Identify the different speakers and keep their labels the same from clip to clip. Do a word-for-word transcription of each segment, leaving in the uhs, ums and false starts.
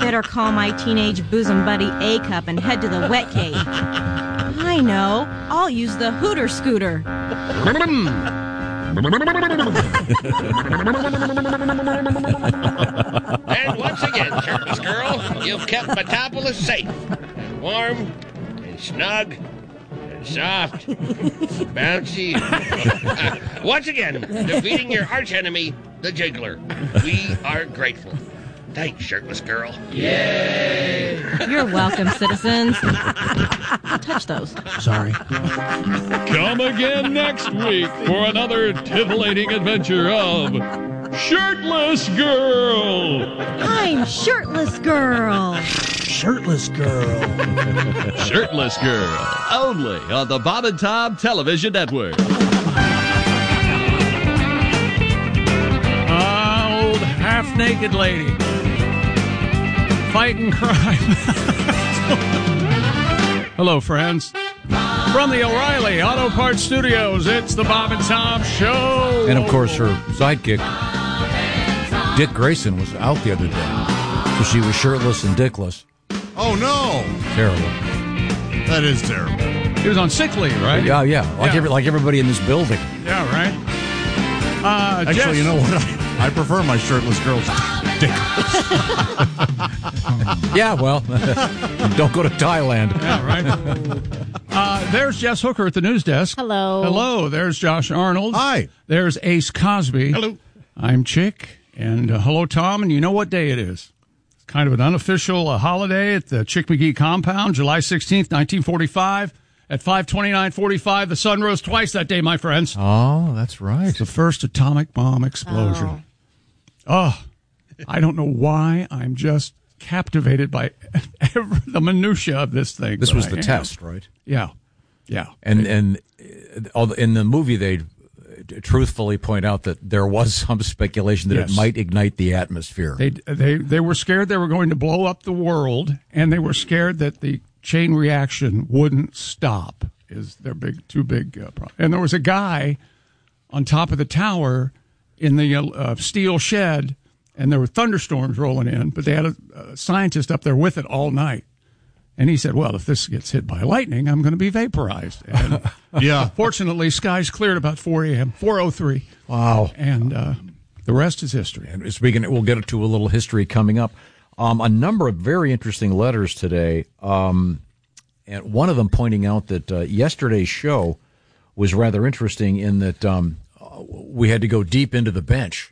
Speaker 1: better call my teenage bosom buddy A-Cup and head to the wet cave. I know. I'll use the Hooter Scooter.
Speaker 2: And once again, Shirtless Girl, you've kept Metropolis safe, and warm, and snug, and soft, bouncy. Once again, defeating your archenemy, the Jiggler. We are grateful. Thanks, Shirtless Girl.
Speaker 1: Yay! You're welcome, citizens. Touch those.
Speaker 3: Sorry.
Speaker 4: Come again next week for another titillating adventure of Shirtless Girl.
Speaker 1: I'm Shirtless Girl.
Speaker 3: Shirtless Girl.
Speaker 4: Shirtless Girl. Only on the Bob and Tom Television Network.
Speaker 3: Ah, old half-naked lady. Fighting crime. Hello, friends. From the O'Reilly Auto Parts Studios, it's the Bob and Tom Show.
Speaker 5: And, of course, her sidekick, Dick Grayson, was out the other day. So she was shirtless and dickless.
Speaker 6: Oh, no.
Speaker 5: Terrible.
Speaker 6: That is terrible.
Speaker 3: He was on sick leave, right?
Speaker 5: Yeah, yeah. Like,
Speaker 3: Yeah.
Speaker 5: Every, like everybody in this building.
Speaker 3: Yeah, right. Uh,
Speaker 6: Actually,
Speaker 3: Jess-
Speaker 6: you know what? I, I prefer my shirtless girls dickless.
Speaker 5: Yeah, well, don't go to Thailand.
Speaker 3: Yeah, right. Uh, there's Jess Hooker at the news desk.
Speaker 1: Hello.
Speaker 3: Hello. There's Josh Arnold.
Speaker 6: Hi.
Speaker 3: There's Ace Cosby.
Speaker 6: Hello.
Speaker 3: I'm Chick. And uh, hello, Tom. And you know what day it is? It's kind of an unofficial uh, holiday at the Chick McGee compound, July sixteenth, nineteen forty-five. At five twenty-nine forty-five, the sun rose twice that day, my friends.
Speaker 5: Oh, that's right.
Speaker 3: It's the first atomic bomb explosion. Oh, I don't know why. I'm just captivated by every, the minutia of this thing.
Speaker 5: This
Speaker 3: but
Speaker 5: was
Speaker 3: I
Speaker 5: the
Speaker 3: am.
Speaker 5: test, right?
Speaker 3: Yeah, yeah.
Speaker 5: And and uh, in the movie, they truthfully point out that there was some speculation that
Speaker 3: Yes.
Speaker 5: it might ignite the atmosphere.
Speaker 3: They they they were scared they were going to blow up the world, and they were scared that the chain reaction wouldn't stop. Is their big too big uh, problem? And there was a guy on top of the tower in the uh, steel shed, and there were thunderstorms rolling in, but they had a, a scientist up there with it all night. And he said, well, if this gets hit by lightning, I'm going to be vaporized. And
Speaker 6: Yeah.
Speaker 3: fortunately, skies cleared about four a.m., four oh three.
Speaker 5: Wow.
Speaker 3: And uh, the rest is history.
Speaker 5: And speaking, we'll get to a little history coming up. Um, a number of very interesting letters today, um, and one of them pointing out that uh, yesterday's show was rather interesting in that um, we had to go deep into the bench.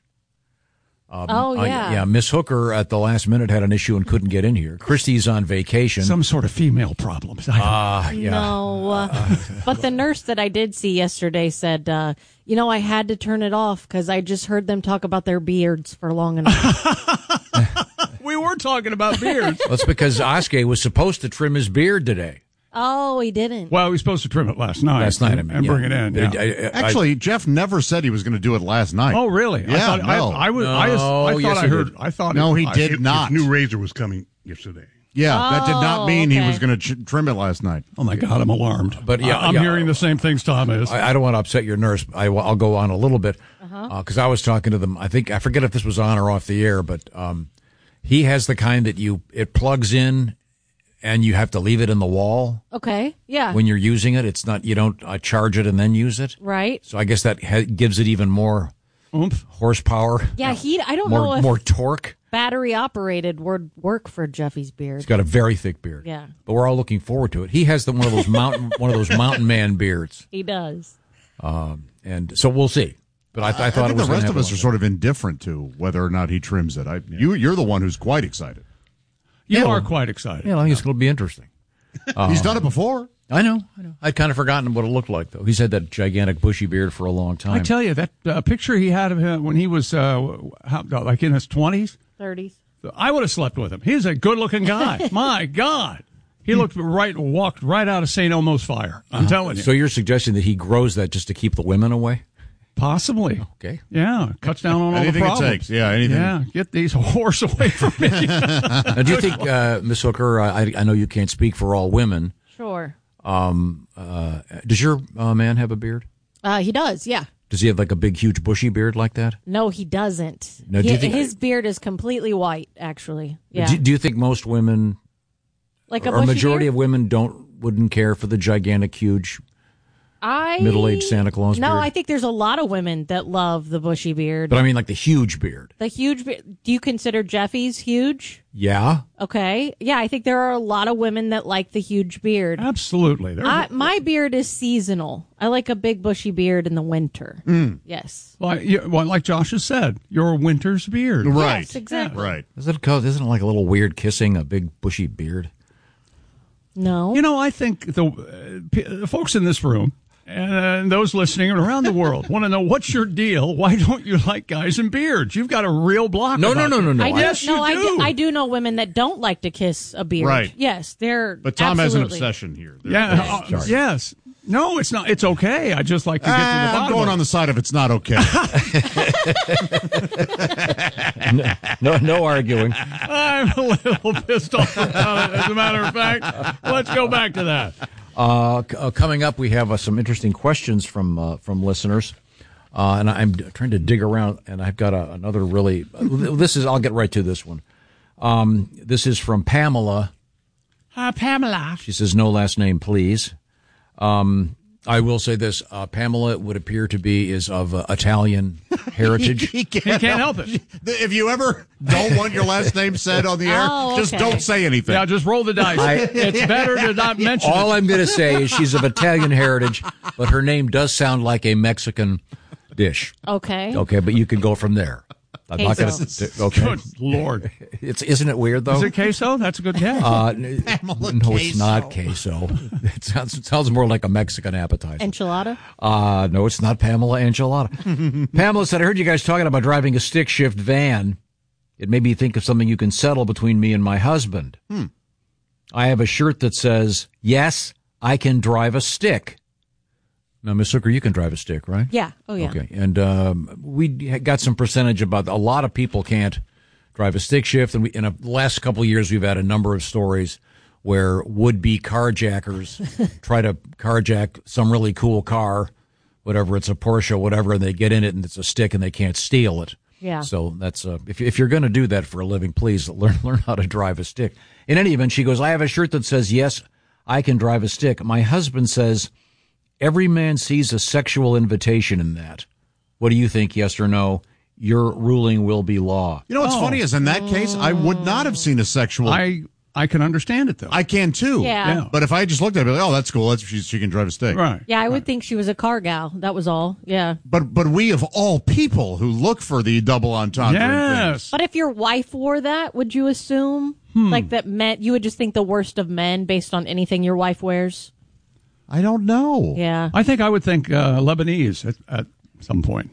Speaker 5: Um,
Speaker 7: Oh,
Speaker 5: uh,
Speaker 7: yeah.
Speaker 5: yeah, Miss Hooker at the last minute had an issue and couldn't get in here. Christy's on vacation.
Speaker 3: Some sort of female problems. I don't
Speaker 5: Ah, yeah.
Speaker 7: No, uh, but the nurse that I did see yesterday said, uh, you know, I had to turn it off because I just heard them talk about their beards for long enough.
Speaker 3: We were talking about beards.
Speaker 5: That's because Oskay was supposed to trim his beard today.
Speaker 7: Oh, he didn't.
Speaker 3: Well, we were supposed to trim it last night.
Speaker 5: Last night, I
Speaker 3: and,
Speaker 5: mean,
Speaker 3: and
Speaker 5: yeah.
Speaker 3: bring it in.
Speaker 5: But
Speaker 3: yeah.
Speaker 5: I- I-
Speaker 6: Actually, Jeff never said he was going to do it last night.
Speaker 3: Oh, really? I
Speaker 6: Yeah,
Speaker 3: thought,
Speaker 6: no.
Speaker 3: I, I, was, I, just, I
Speaker 5: No,
Speaker 3: thought
Speaker 5: yes,
Speaker 3: I
Speaker 5: he
Speaker 3: heard.
Speaker 5: did.
Speaker 3: I thought
Speaker 6: No,
Speaker 3: it,
Speaker 6: he
Speaker 3: I-
Speaker 6: did
Speaker 8: His
Speaker 6: not.
Speaker 8: new razor was coming yesterday.
Speaker 6: Yeah, that did not mean he
Speaker 7: okay.
Speaker 6: was going to ch- trim it last night.
Speaker 3: Oh my God, I'm alarmed.
Speaker 5: But, yeah,
Speaker 3: I, I'm
Speaker 5: yeah.
Speaker 3: hearing the same things Tom is.
Speaker 5: I, I don't want to upset your nurse. I, will go on a little bit because uh, I was talking to them. I think I forget if this was on or off the air, but um, he has the kind that you it plugs in and you have to leave it in the wall
Speaker 7: Okay, yeah,
Speaker 5: when you're using it. It's not you don't uh, charge it and then use it.
Speaker 7: right.
Speaker 5: So I guess that ha- gives it even more
Speaker 3: Oomph.
Speaker 5: horsepower.
Speaker 7: Yeah, he. I don't know
Speaker 5: more
Speaker 7: if
Speaker 5: more torque.
Speaker 7: battery operated would work for Jeffy's beard.
Speaker 5: He's got a very thick beard.
Speaker 7: Yeah.
Speaker 5: but we're all looking forward to it. He has the one of those mountain one of those mountain man beards,
Speaker 7: He does.
Speaker 5: and so we'll see. But I, I thought
Speaker 6: I
Speaker 5: it
Speaker 6: think
Speaker 5: was
Speaker 6: the
Speaker 5: gonna
Speaker 6: rest
Speaker 5: have
Speaker 6: of us
Speaker 5: a
Speaker 6: are
Speaker 5: lot
Speaker 6: sort of indifferent to whether or not he trims it. I, you, you're the one who's quite excited.
Speaker 3: You
Speaker 5: Yeah.
Speaker 3: are quite excited.
Speaker 5: Yeah, I think it's going to be interesting.
Speaker 6: He's done it before.
Speaker 5: I know, I know. I'd kind of forgotten what it looked like, though. He's had that gigantic bushy beard for a long time.
Speaker 3: I tell you, that uh, picture he had of him when he was uh, how, like in his twenties,
Speaker 7: Thirties.
Speaker 3: I would have slept with him. He's a good-looking guy. My God. He looked right, walked right out of Saint Elmo's fire. I'm telling you.
Speaker 5: So you're suggesting that he grows that just to keep the women away?
Speaker 3: Possibly.
Speaker 5: Okay.
Speaker 3: Yeah, cuts down on all
Speaker 6: Anything
Speaker 3: the
Speaker 6: it
Speaker 3: problems.
Speaker 6: takes. Yeah, anything.
Speaker 3: Yeah, get these whores away from me.
Speaker 5: Now, do you think, uh, Miss Hooker, I, I know you can't speak for all women.
Speaker 7: Sure.
Speaker 5: Um, uh, does your uh, man have a beard?
Speaker 7: Uh, he does. Yeah.
Speaker 5: Does he have like a big, huge, bushy beard like that?
Speaker 7: No, he doesn't.
Speaker 5: No, do
Speaker 7: He-
Speaker 5: you think-
Speaker 7: his beard is completely white, actually. Yeah.
Speaker 5: Do, do you think most women,
Speaker 7: like a
Speaker 5: or a
Speaker 7: bushy
Speaker 5: majority
Speaker 7: beard?
Speaker 5: of women, don't wouldn't care for the gigantic, huge,
Speaker 7: I
Speaker 5: middle-aged Santa Claus
Speaker 7: No,
Speaker 5: beard?
Speaker 7: I think there's a lot of women that love the bushy beard.
Speaker 5: But I mean, like the huge beard.
Speaker 7: the huge beard. Do you consider Jeffy's huge?
Speaker 5: Yeah.
Speaker 7: Okay. Yeah, I think there are a lot of women that like the huge beard.
Speaker 3: Absolutely. There's
Speaker 7: I,
Speaker 3: a-
Speaker 7: my beard is seasonal. I like a big bushy beard in the winter.
Speaker 3: Mm.
Speaker 7: Yes.
Speaker 3: well, you, well, like Josh has said, your winter's beard.
Speaker 6: Right.
Speaker 7: Yes, exactly.
Speaker 6: Right.
Speaker 5: Is it cause, isn't it like a little weird kissing a big bushy beard?
Speaker 7: No.
Speaker 3: You know, I think the, uh, p- the folks in this room and those listening around the world want to know, what's your deal? Why don't you like guys in beards? You've got a real block.
Speaker 5: No,
Speaker 3: about
Speaker 5: no, no,
Speaker 3: you.
Speaker 5: no, no.
Speaker 7: I do,
Speaker 3: Yes,
Speaker 7: no,
Speaker 3: you
Speaker 7: I do.
Speaker 3: do.
Speaker 7: I do know women that don't like to kiss a beard.
Speaker 6: Right.
Speaker 7: Yes, they're.
Speaker 6: But Tom has an
Speaker 7: absolutely-
Speaker 6: obsession here. There-
Speaker 3: Yeah. uh, yes. No, it's not. It's okay. I just like to get to the
Speaker 6: Ah,
Speaker 3: bottom.
Speaker 6: I'm going
Speaker 3: of
Speaker 6: on the side of it's not okay.
Speaker 5: No, no arguing.
Speaker 3: it. I'm a little pissed off about it. As a matter of fact, let's go back to that.
Speaker 5: Uh, c- uh, coming up, we have uh, some interesting questions from uh, from listeners, uh, and I'm d- trying to dig around, and I've got a, another really. This is. I'll get right to this one. Um, this is from Pamela.
Speaker 3: Uh, Pamela.
Speaker 5: She says, "No last name, please." Um, I will say this: uh, Pamela would appear to be is of uh, Italian heritage.
Speaker 6: he can't,
Speaker 3: He can't help it.
Speaker 6: If you ever don't want your last name said on the air,
Speaker 7: Oh,
Speaker 6: just
Speaker 7: okay.
Speaker 6: don't say anything.
Speaker 3: Yeah, just roll the dice. It's better to not mention
Speaker 5: All
Speaker 3: it.
Speaker 5: I'm going to say is she's of Italian heritage, but her name does sound like a Mexican dish.
Speaker 7: Okay.
Speaker 5: Okay, but you can go from there. I'm not going
Speaker 7: Queso.
Speaker 5: to. Okay,
Speaker 3: Good Lord.
Speaker 5: it's isn't it weird though?
Speaker 3: Is it queso? That's a good guess.
Speaker 5: Uh, n-
Speaker 6: Pamela
Speaker 5: no, it's
Speaker 6: queso.
Speaker 5: not queso. It sounds, it sounds more like a Mexican appetizer.
Speaker 7: Enchilada.
Speaker 5: Uh, no, it's not Pamela Enchilada. Pamela said, I heard you guys talking about driving a stick shift van. It made me think of something you can settle between me and my husband.
Speaker 6: Hmm.
Speaker 5: I have a shirt that says, yes, I can drive a stick. Now, Miss Hooker, you can drive a stick, right?
Speaker 7: Yeah. Oh yeah.
Speaker 5: Okay, and um, we got some percentage about a lot of people can't drive a stick shift, and we, in the last couple of years, we've had a number of stories where would-be carjackers try to carjack some really cool car, whatever it's a Porsche, whatever, and they get in it and it's a stick and they can't steal it.
Speaker 7: Yeah.
Speaker 5: So that's uh, if if you're going to do that for a living, please learn learn how to drive a stick. In any event, she goes, I have a shirt that says, yes, I can drive a stick. My husband says, every man sees a sexual invitation in that. What do you think, yes or no? Your ruling will be law.
Speaker 6: You know what's
Speaker 3: Oh.
Speaker 6: funny is in that case, I would not have seen a sexual. I,
Speaker 3: I I can understand it though.
Speaker 6: can too.
Speaker 7: Yeah.
Speaker 3: Yeah.
Speaker 6: But if I just looked at it, I'd be like, oh, that's cool. That's she, she can drive a stick.
Speaker 3: right.
Speaker 7: Yeah, I would think she was a car gal. That was all. Yeah.
Speaker 6: But but we of all people who look for the double entendre. in things.
Speaker 3: Yes.
Speaker 7: But if your wife wore that, would you assume
Speaker 3: Hmm.
Speaker 7: like that men? You would just think the worst of men based on anything your wife wears.
Speaker 6: I don't know.
Speaker 7: Yeah.
Speaker 3: I think I would think uh, Lebanese at, at some point.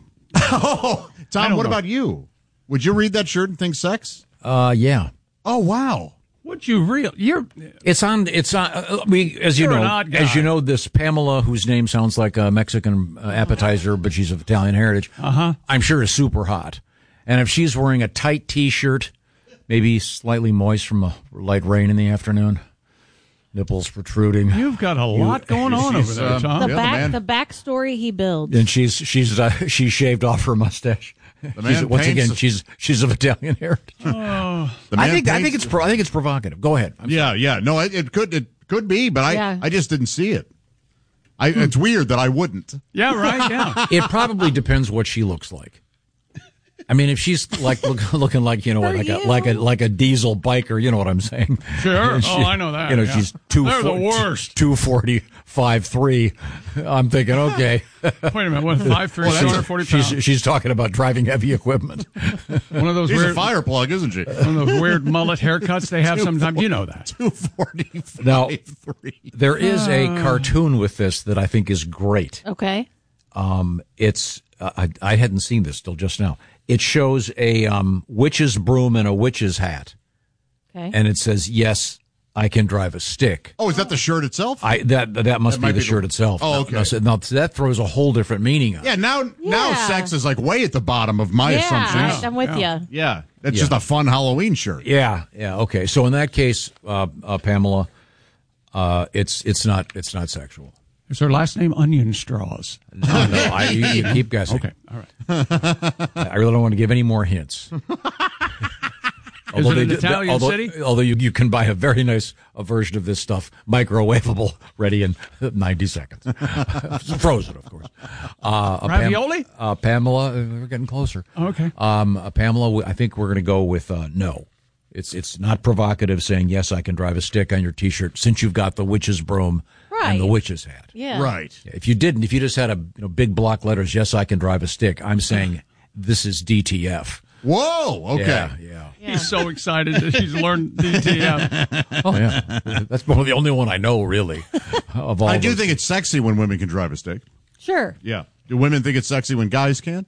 Speaker 6: Oh,
Speaker 3: I
Speaker 6: Tom,
Speaker 3: don't
Speaker 6: what
Speaker 3: know.
Speaker 6: about you? Would you read that shirt and think sex?
Speaker 5: Uh, yeah.
Speaker 6: Oh, wow.
Speaker 3: Would you real? You're
Speaker 5: It's on. It's on. Uh, we, as you
Speaker 3: You're an
Speaker 5: know,
Speaker 3: odd guy.
Speaker 5: as you know, this Pamela, whose name sounds like a Mexican uh, appetizer, but she's of Italian heritage. Uh
Speaker 3: Uh-huh.
Speaker 5: I'm sure is super hot. And if she's wearing a tight T-shirt, maybe slightly moist from a light rain in the afternoon, nipples protruding,
Speaker 3: you've got a lot going on over
Speaker 6: she's,
Speaker 3: there,
Speaker 6: uh,
Speaker 3: Tom.
Speaker 7: The
Speaker 6: Yeah, the
Speaker 7: back,
Speaker 6: man-
Speaker 7: the backstory he builds.
Speaker 5: and she's she's uh, she's shaved off her mustache.
Speaker 6: The
Speaker 5: She's,
Speaker 6: man
Speaker 5: once
Speaker 6: paints-
Speaker 5: again, she's she's of Italian heritage.
Speaker 6: The
Speaker 5: I
Speaker 6: man
Speaker 5: think I think
Speaker 6: paints-
Speaker 5: it's pro, I think it's provocative. Go ahead. I'm
Speaker 6: Yeah, yeah. No, it, it could it could be, but I
Speaker 7: Yeah.
Speaker 6: I just didn't see it. I, It's weird that I wouldn't.
Speaker 3: Yeah, right. Yeah.
Speaker 5: It probably depends what she looks like. I mean, if she's like look, looking like you know
Speaker 7: For
Speaker 5: like a
Speaker 7: you.
Speaker 5: like a like a diesel biker, you know what I'm saying?
Speaker 3: Sure.
Speaker 5: And
Speaker 3: Oh, I know that,
Speaker 5: You know,
Speaker 3: yeah.
Speaker 5: she's two.
Speaker 3: They're the worst.
Speaker 5: Two forty, five three. I'm thinking, okay,
Speaker 3: Wait a minute. What? Five three,
Speaker 6: Well, that's
Speaker 3: two
Speaker 6: a-
Speaker 3: hundred forty pounds.
Speaker 5: she's she's talking about driving heavy equipment.
Speaker 3: One of those
Speaker 6: She's
Speaker 3: weird,
Speaker 6: a fire plug, isn't she?
Speaker 3: one of those weird mullet haircuts they have sometimes. You know that.
Speaker 6: two forty-five,
Speaker 5: Now-
Speaker 6: three.
Speaker 5: There is a
Speaker 3: Uh.
Speaker 5: cartoon with this that I think is great.
Speaker 7: Okay.
Speaker 5: Um, it's uh, I I hadn't seen this till just now. It shows a um, witch's broom and a witch's hat,
Speaker 7: Okay.
Speaker 5: and it says, "Yes, I can drive a stick."
Speaker 6: Oh, is that the shirt itself?
Speaker 5: I that that must
Speaker 6: That
Speaker 5: be
Speaker 6: might
Speaker 5: the
Speaker 6: be the-
Speaker 5: shirt itself.
Speaker 6: Oh,
Speaker 5: Now-
Speaker 6: okay.
Speaker 5: Now, so- now, that throws a whole different meaning on it.
Speaker 6: yeah, now now
Speaker 7: Yeah.
Speaker 6: sex is like way at the bottom of my
Speaker 7: yeah,
Speaker 6: assumptions.
Speaker 7: I, I'm with
Speaker 3: Yeah.
Speaker 7: you.
Speaker 6: Yeah, that's
Speaker 5: Yeah.
Speaker 6: just a fun Halloween shirt.
Speaker 5: Yeah, yeah, okay. So in that case, uh, uh, Pamela, uh, it's it's not it's not sexual.
Speaker 3: Is her last name Onion Straws?
Speaker 5: No, no, I, you, you keep guessing.
Speaker 3: Okay, all right.
Speaker 5: I really don't want to give any more hints.
Speaker 3: Is it an Italian
Speaker 5: although,
Speaker 3: city?
Speaker 5: Although you, you can buy a very nice a version of this stuff, microwavable, ready in ninety seconds. Frozen, of course. Uh, a
Speaker 3: Ravioli?
Speaker 5: Pam, uh, Pamela, uh, we're getting closer.
Speaker 3: Okay.
Speaker 5: Um, uh, Pamela, I think we're going to go with uh, no. It's it's not provocative saying, yes, I can drive a stick on your T-shirt since you've got the witch's broom
Speaker 7: Right.
Speaker 5: and the witch's hat.
Speaker 7: Yeah.
Speaker 6: Right.
Speaker 5: If you didn't, if you just had a you know, big block letters, yes, I can drive a stick, I'm saying this is D T F.
Speaker 6: Whoa. Okay.
Speaker 5: Yeah, yeah.
Speaker 7: Yeah.
Speaker 3: He's so excited that he's learned D T F.
Speaker 5: Oh, yeah. That's one of the only one I know, really. Of all
Speaker 6: I do
Speaker 5: those.
Speaker 6: think it's sexy when women can drive a stick.
Speaker 7: Sure.
Speaker 6: Yeah. Do women think it's sexy when guys can?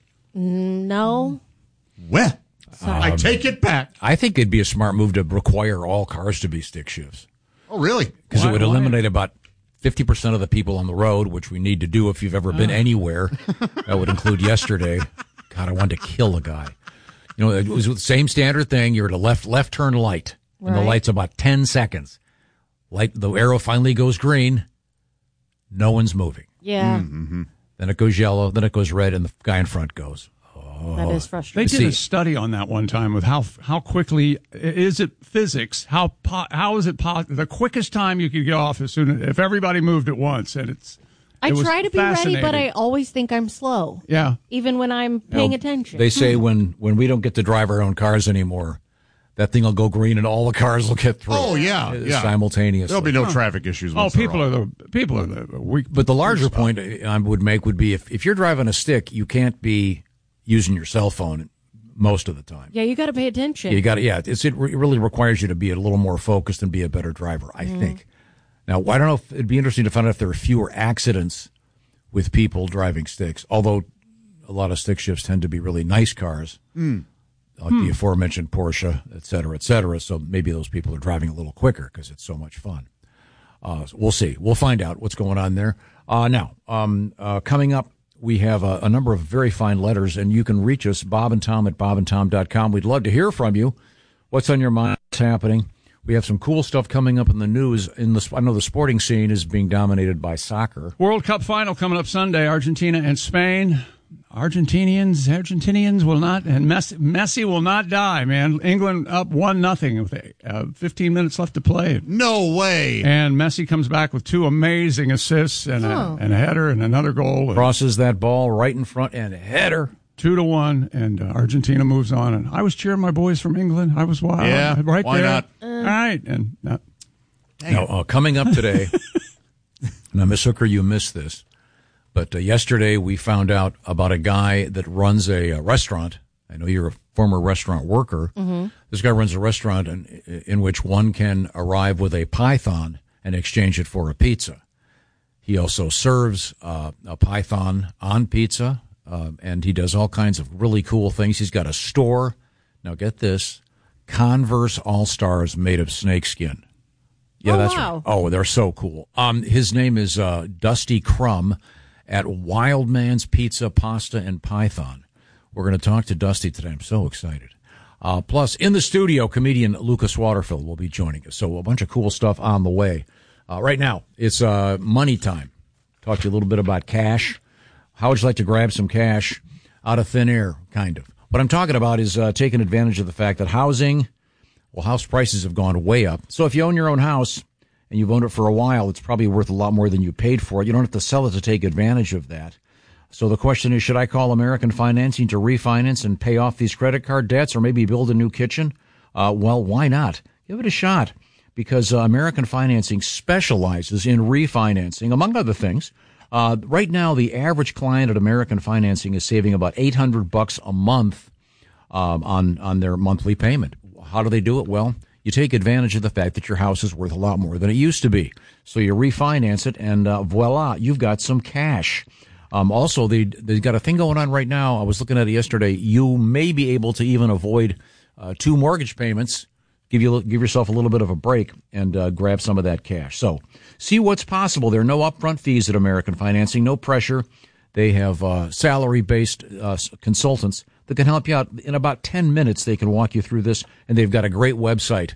Speaker 7: No.
Speaker 6: Well,
Speaker 7: Sorry.
Speaker 6: I take it back.
Speaker 5: I think it'd be a smart move to require all cars to be stick shifts
Speaker 6: Oh, really?
Speaker 5: because it
Speaker 3: Why-
Speaker 5: would
Speaker 3: why?
Speaker 5: eliminate about fifty percent of the people on the road, which we need to do if you've ever been anywhere. That would include yesterday. God, I wanted to kill a guy. You know, it was the same standard thing. You're at a left left turn light, and the
Speaker 7: Right.
Speaker 5: light's about ten seconds. Light, the arrow finally goes green. No one's moving.
Speaker 7: Yeah.
Speaker 5: Then it goes yellow. Then it goes red, and the guy in front goes.
Speaker 7: That is
Speaker 3: They
Speaker 7: frustrating.
Speaker 3: did a
Speaker 5: See-
Speaker 3: study on that one time with how how quickly is it physics? How po- how is it po- the quickest time you could get off as soon as if everybody moved at once? And it's
Speaker 7: I
Speaker 3: it was
Speaker 7: try to be ready, but I
Speaker 3: fascinating.
Speaker 7: always think I'm slow,
Speaker 3: yeah.
Speaker 7: even when I'm paying
Speaker 5: Well,
Speaker 7: attention.
Speaker 5: They say when, when we don't get to drive our own cars anymore, that thing will go green and all the cars will get through.
Speaker 6: Oh, yeah,
Speaker 5: uh,
Speaker 6: yeah.
Speaker 5: simultaneously.
Speaker 6: There'll be no traffic issues.
Speaker 3: Oh,
Speaker 6: once they're
Speaker 3: people
Speaker 6: off.
Speaker 3: are the people are the weak.
Speaker 5: But the larger point I would make would be if, if you're driving a stick, you can't be using your cell phone most of the time.
Speaker 7: yeah, you got to pay attention.
Speaker 5: You got to, yeah, it's, it re- really requires you to be a little more focused and be a better driver, I think. Now, I don't know if it'd be interesting to find out if there are fewer accidents with people driving sticks, although a lot of stick shifts tend to be really nice cars, like the aforementioned Porsche, et cetera, et cetera. So maybe those people are driving a little quicker because it's so much fun. Uh, so we'll see. We'll find out what's going on there. Uh, now, um, uh, coming up, we have a, a number of very fine letters, and you can reach us, Bob and Tom at bob and tom dot com. We'd love to hear from you. What's on your mind? What's happening? We have some cool stuff coming up in the news. In the, I know the sporting scene is being dominated by soccer.
Speaker 3: World Cup final coming up Sunday, Argentina and Spain. Argentinians, Argentinians will not, and Messi, Messi will not die, man. England up one nothing with uh, fifteen minutes left to play,
Speaker 6: No way.
Speaker 3: and Messi comes back with two amazing assists and
Speaker 7: Oh.
Speaker 3: a, and a header and another goal. And
Speaker 5: Crosses that ball right in front and header.
Speaker 3: two to one, and uh, Argentina moves on. And I was cheering my boys from England. I was wild,
Speaker 6: Yeah,
Speaker 3: right
Speaker 6: why
Speaker 3: there.
Speaker 6: not?
Speaker 3: All right, and uh,
Speaker 5: Now, uh, coming up today, now, Miss Hooker, you missed this, but uh, yesterday we found out about a guy that runs a, uh restaurant. I know you're a former restaurant worker. This guy runs a restaurant in, in which one can arrive with a python and exchange it for a pizza. He also serves uh, a python on pizza, uh, and he does all kinds of really cool things. He's got a store. Now, get this, Converse All-Stars made of snakeskin. Yeah,
Speaker 7: Oh,
Speaker 5: that's
Speaker 7: wow.
Speaker 5: right. Oh, they're so cool. Um, his name is uh, Dusty Crumb at Wildman's Pizza, Pasta, and Python. We're going to talk to Dusty today. I'm so excited. Uh, plus, in the studio, comedian Lucas Waterfield will be joining us. So a bunch of cool stuff on the way. Uh, right now, it's uh, money time. Talk to you a little bit about cash. How would you like to grab some cash out of thin air, kind of? What I'm talking about is uh, taking advantage of the fact that housing, well, house prices have gone way up. So if you own your own house and you've owned it for a while, it's probably worth a lot more than you paid for it. You don't have to sell it to take advantage of that. So the question is, should I call American Financing to refinance and pay off these credit card debts or maybe build a new kitchen? Uh, well, why not? Give it a shot because uh, American Financing specializes in refinancing, among other things. Uh, right now, the average client at American Financing is saving about eight hundred bucks a month um, on, on their monthly payment. How do they do it? Well, you take advantage of the fact that your house is worth a lot more than it used to be. So you refinance it, and uh, voila, you've got some cash. Um, also, they, they've got a thing going on right now. I was looking at it yesterday. You may be able to even avoid uh, two mortgage payments, give you give yourself a little bit of a break, and uh, grab some of that cash. So see what's possible. There are no upfront fees at American Financing, no pressure. They have uh, salary-based uh, consultants that can help you out. In about ten minutes, they can walk you through this, and they've got a great website.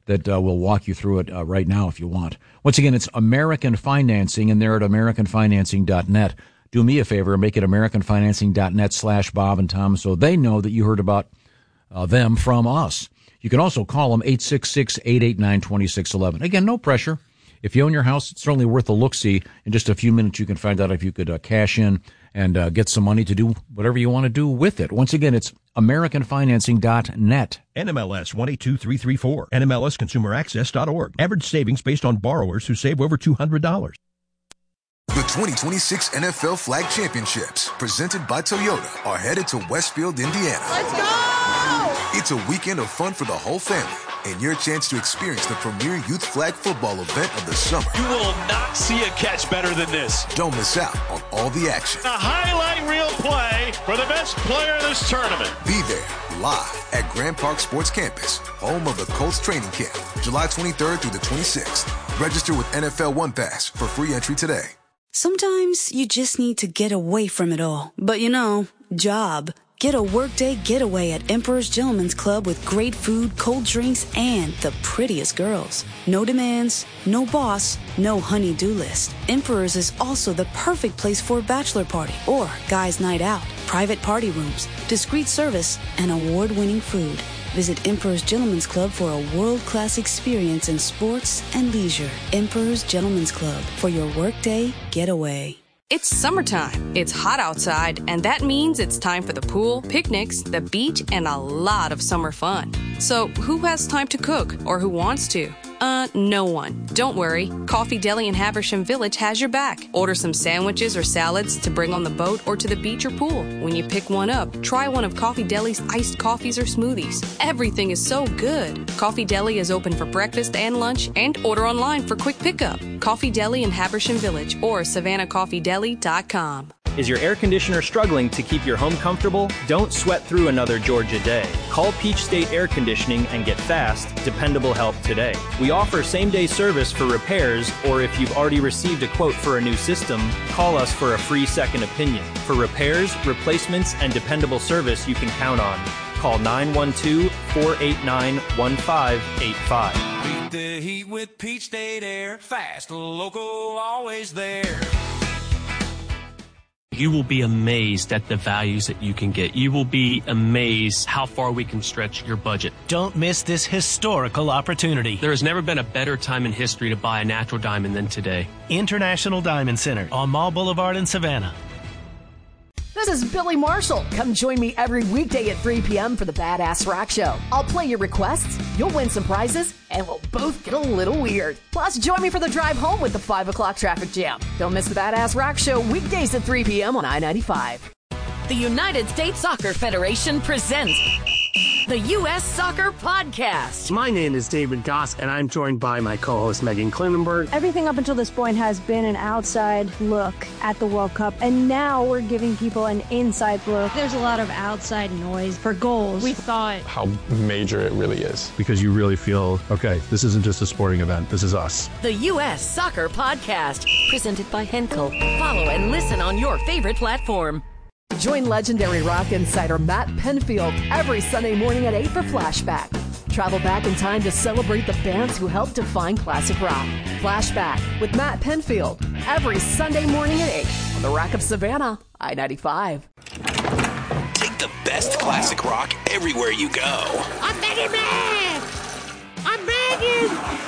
Speaker 5: that uh, will walk you through it uh, right now if you want. Once again, it's American Financing, and they're at american financing dot net. Do me a favor, make it american financing dot net slash Bob and Tom so they know that you heard about uh, them from us. You can also call them eight six six, eight eight nine, two six one one. Again, no pressure. If you own your house, it's certainly worth a look-see. In just a few minutes, you can find out if you could uh, cash in and uh, get some money to do whatever you want to do with it. Once again, it's american financing dot net.
Speaker 9: N M L S one eight two three three four. N M L S consumer access dot org. Average savings based on borrowers who save over two hundred dollars.
Speaker 10: The twenty twenty-six N F L Flag Championships, presented by Toyota, are headed to Westfield, Indiana.
Speaker 11: Let's go!
Speaker 10: It's a weekend of fun for the whole family, and your chance to experience the premier youth flag football event of the summer.
Speaker 11: You will not see a catch better than this.
Speaker 10: Don't miss out on all the action.
Speaker 11: A highlight reel play for the best player in this tournament.
Speaker 10: Be there, live at Grand Park Sports Campus, home of the Colts training camp, July twenty-third through the twenty-sixth. Register with N F L One Pass for free entry today.
Speaker 12: Sometimes you just need to get away from it all. But you know, job. Get a workday getaway at Emperor's Gentleman's Club with great food, cold drinks, and the prettiest girls. No demands, no boss, no honey-do list. Emperor's is also the perfect place for a bachelor party or guys' night out, private party rooms, discreet service, and award-winning food. Visit Emperor's Gentleman's Club for a world-class experience in sports and leisure. Emperor's Gentleman's Club for your workday getaway.
Speaker 13: It's summertime. It's hot outside, and that means it's time for the pool, picnics, the beach, and a lot of summer fun. So who has time to cook, or who wants to? Uh, no one. Don't worry. Coffee Deli in Haversham Village has your back. Order some sandwiches or salads to bring on the boat or to the beach or pool. When you pick one up, try one of Coffee Deli's iced coffees or smoothies. Everything is so good. Coffee Deli is open for breakfast and lunch, and order online for quick pickup. Coffee Deli in Haversham Village or savannah coffee deli dot com.
Speaker 14: Is your air conditioner struggling to keep your home comfortable? Don't sweat through another Georgia day. Call Peach State Air Conditioning and get fast, dependable help today. We offer same-day service for repairs, or if you've already received a quote for a new system, call us for a free second opinion. For repairs, replacements, and dependable service you can count on. Call nine one two, four eight nine, one five eight five.
Speaker 15: Beat the heat with Peach State Air. Fast, local, always there.
Speaker 16: You will be amazed at the values that you can get. You will be amazed how far we can stretch your budget.
Speaker 17: Don't miss this historical opportunity.
Speaker 16: There has never been a better time in history to buy a natural diamond than today.
Speaker 17: International Diamond Center on Mall Boulevard in Savannah.
Speaker 18: This is Billy Marshall. Come join me every weekday at three p.m. for the Badass Rock Show. I'll play your requests, you'll win some prizes, and we'll both get a little weird. Plus, join me for the drive home with the five o'clock traffic jam. Don't miss the Badass Rock Show weekdays at three p.m. on I ninety-five.
Speaker 19: The United States Soccer Federation presents the U S Soccer Podcast.
Speaker 20: My name is David Goss, and I'm joined by my co-host Megan Klinenberg.
Speaker 21: Everything up until this point has been an outside look at the World Cup, and now we're giving people an inside look.
Speaker 1: There's a lot of outside noise for goals.
Speaker 22: We thought
Speaker 23: how major it really is.
Speaker 24: Because you really feel, okay, this isn't just a sporting event, this is us.
Speaker 19: The U S Soccer Podcast, presented by Henkel. Follow and listen on your favorite platform.
Speaker 18: Join legendary rock insider Matt Penfield every Sunday morning at eight for Flashback. Travel back in time to celebrate the bands who helped define classic rock. Flashback with Matt Penfield every Sunday morning at eight on the Rock of Savannah, I ninety-five.
Speaker 25: Take the best classic rock everywhere you go.
Speaker 11: I'm begging, man! I'm begging!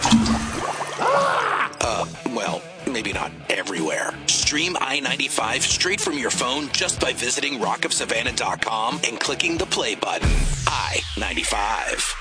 Speaker 25: Ah! Uh, well, maybe not everywhere. Stream I ninety-five straight from your phone just by visiting rock of savannah dot com and clicking the play button. I ninety-five.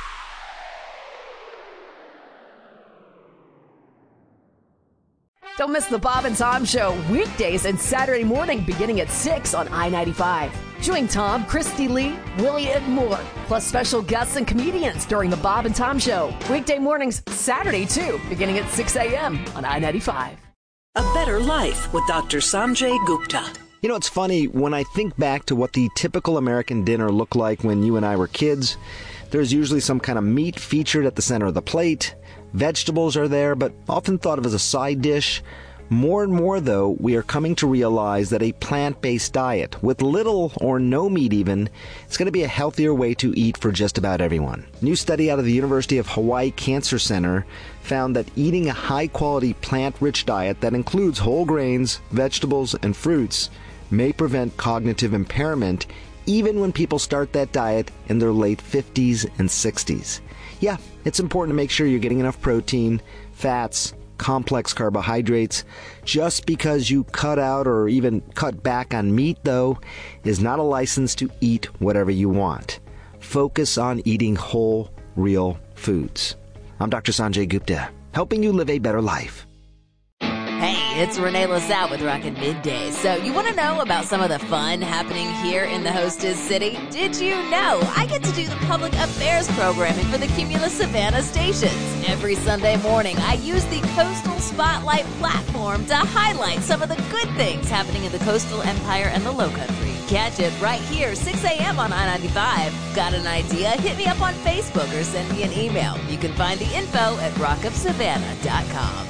Speaker 18: Don't miss the Bob and Tom Show weekdays and Saturday morning beginning at six on I ninety-five. Join Tom, Christy Lee, Willie, and more, plus special guests and comedians during the Bob and Tom Show. Weekday mornings, Saturday too, beginning at six a.m. on I ninety-five.
Speaker 26: A Better Life with Doctor Sanjay Gupta.
Speaker 27: You know, it's funny, when I think back to what the typical American dinner looked like when you and I were kids, there's usually some kind of meat featured at the center of the plate. Vegetables are there, but often thought of as a side dish. More and more, though, we are coming to realize that a plant-based diet, with little or no meat even, is going to be a healthier way to eat for just about everyone. A new study out of the University of Hawaii Cancer Center found that eating a high-quality plant-rich diet that includes whole grains, vegetables, and fruits may prevent cognitive impairment even when people start that diet in their late fifties and sixties. Yeah, it's important to make sure you're getting enough protein, fats, complex carbohydrates. Just because you cut out or even cut back on meat, though, is not a license to eat whatever you want. Focus on eating whole, real foods. I'm Doctor Sanjay Gupta, helping you live a better life.
Speaker 2: Hey, it's Renee LaSalle with Rockin' Midday. So you want to know about some of the fun happening here in the Hostess City? Did you know I get to do the public affairs programming for the Cumulus Savannah stations? Every Sunday morning, I use the Coastal Spotlight platform to highlight some of the good things happening in the Coastal Empire and the Lowcountry. Catch it right here, six a.m. on I ninety-five. Got an idea? Hit me up on Facebook or send me an email. You can find the info at rock of savannah dot com.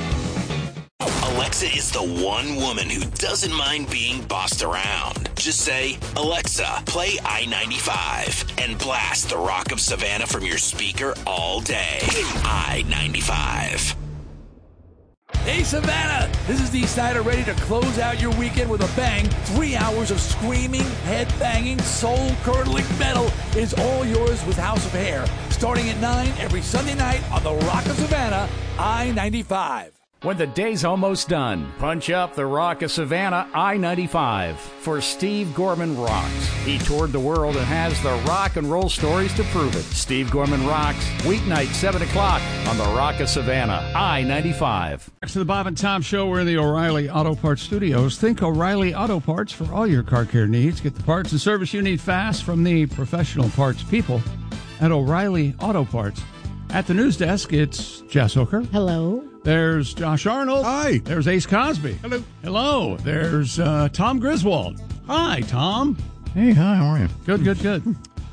Speaker 25: Alexa is the one woman who doesn't mind being bossed around. Just say, Alexa, play I ninety-five, and blast the Rock of Savannah from your speaker all day. I ninety-five.
Speaker 3: Hey, Savannah, this is Dee Snider, ready to close out your weekend with a bang. Three hours of screaming, head-banging, soul-curdling metal is all yours with House of Hair, starting at nine every Sunday night on the Rock of Savannah, I ninety-five.
Speaker 4: When the day's almost done, punch up the Rock of Savannah I ninety-five for Steve Gorman Rocks. He toured the world and has the rock and roll stories to prove it. Steve Gorman Rocks, weeknight, seven o'clock on the Rock of Savannah I ninety-five.
Speaker 6: Back to the Bob and Tom Show. We're in the O'Reilly Auto Parts Studios. Think O'Reilly Auto Parts for all your car care needs. Get the parts and service you need fast from the professional parts people at O'Reilly Auto Parts. At the news desk, it's Jess Hooker.
Speaker 7: Hello.
Speaker 6: There's Josh Arnold.
Speaker 7: Hi.
Speaker 6: There's Ace Cosby.
Speaker 7: Hello.
Speaker 6: Hello. There's uh, Tom Griswold. Hi, Tom.
Speaker 5: Hey, hi, how are you?
Speaker 6: Good, good, good.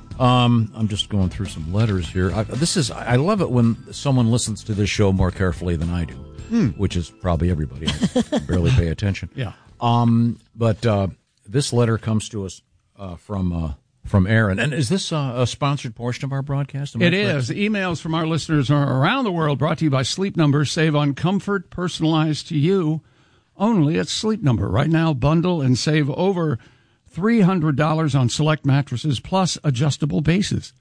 Speaker 5: Um, I'm just going through some letters here. I, this is I love it when someone listens to this show more carefully than I do, hmm. which is probably everybody. I barely pay attention.
Speaker 6: Yeah.
Speaker 5: Um, but uh, this letter comes to us uh, from uh, from Aaron. And is this uh, a sponsored portion of our broadcast? Am
Speaker 6: it is. Emails from our listeners are around the world, brought to you by Sleep Number. Save on comfort personalized to you only at Sleep Number. Right now, bundle and save over three hundred dollars on select mattresses plus adjustable bases.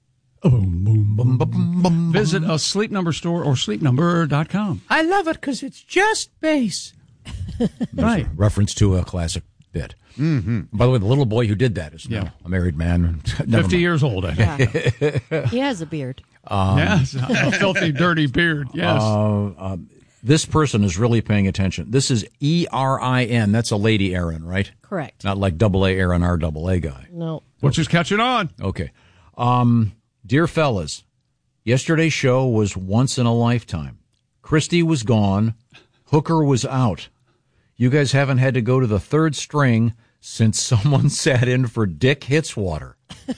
Speaker 6: Boom, boom, boom, boom, boom. Visit a Sleep Number store or sleep number dot com.
Speaker 7: I love it because it's just bass.
Speaker 6: Right.
Speaker 5: Reference to a classic bit. Mm-hmm. By the way, the little boy who did that is now yeah. a married man.
Speaker 6: fifty years old, I think.
Speaker 7: Yeah. He has a beard.
Speaker 5: Um,
Speaker 6: yes, a filthy, dirty beard. Yes.
Speaker 5: Uh, uh, this person is really paying attention. This is E R I N. That's a lady Aaron, right?
Speaker 7: Correct.
Speaker 5: Not like double A Aaron, our double A guy.
Speaker 7: No.
Speaker 6: Which is catching on.
Speaker 5: Okay. Um, dear fellas, yesterday's show was once in a lifetime. Christy was gone. Hooker was out. You guys haven't had to go to the third string since someone sat in for Dick Hitswater.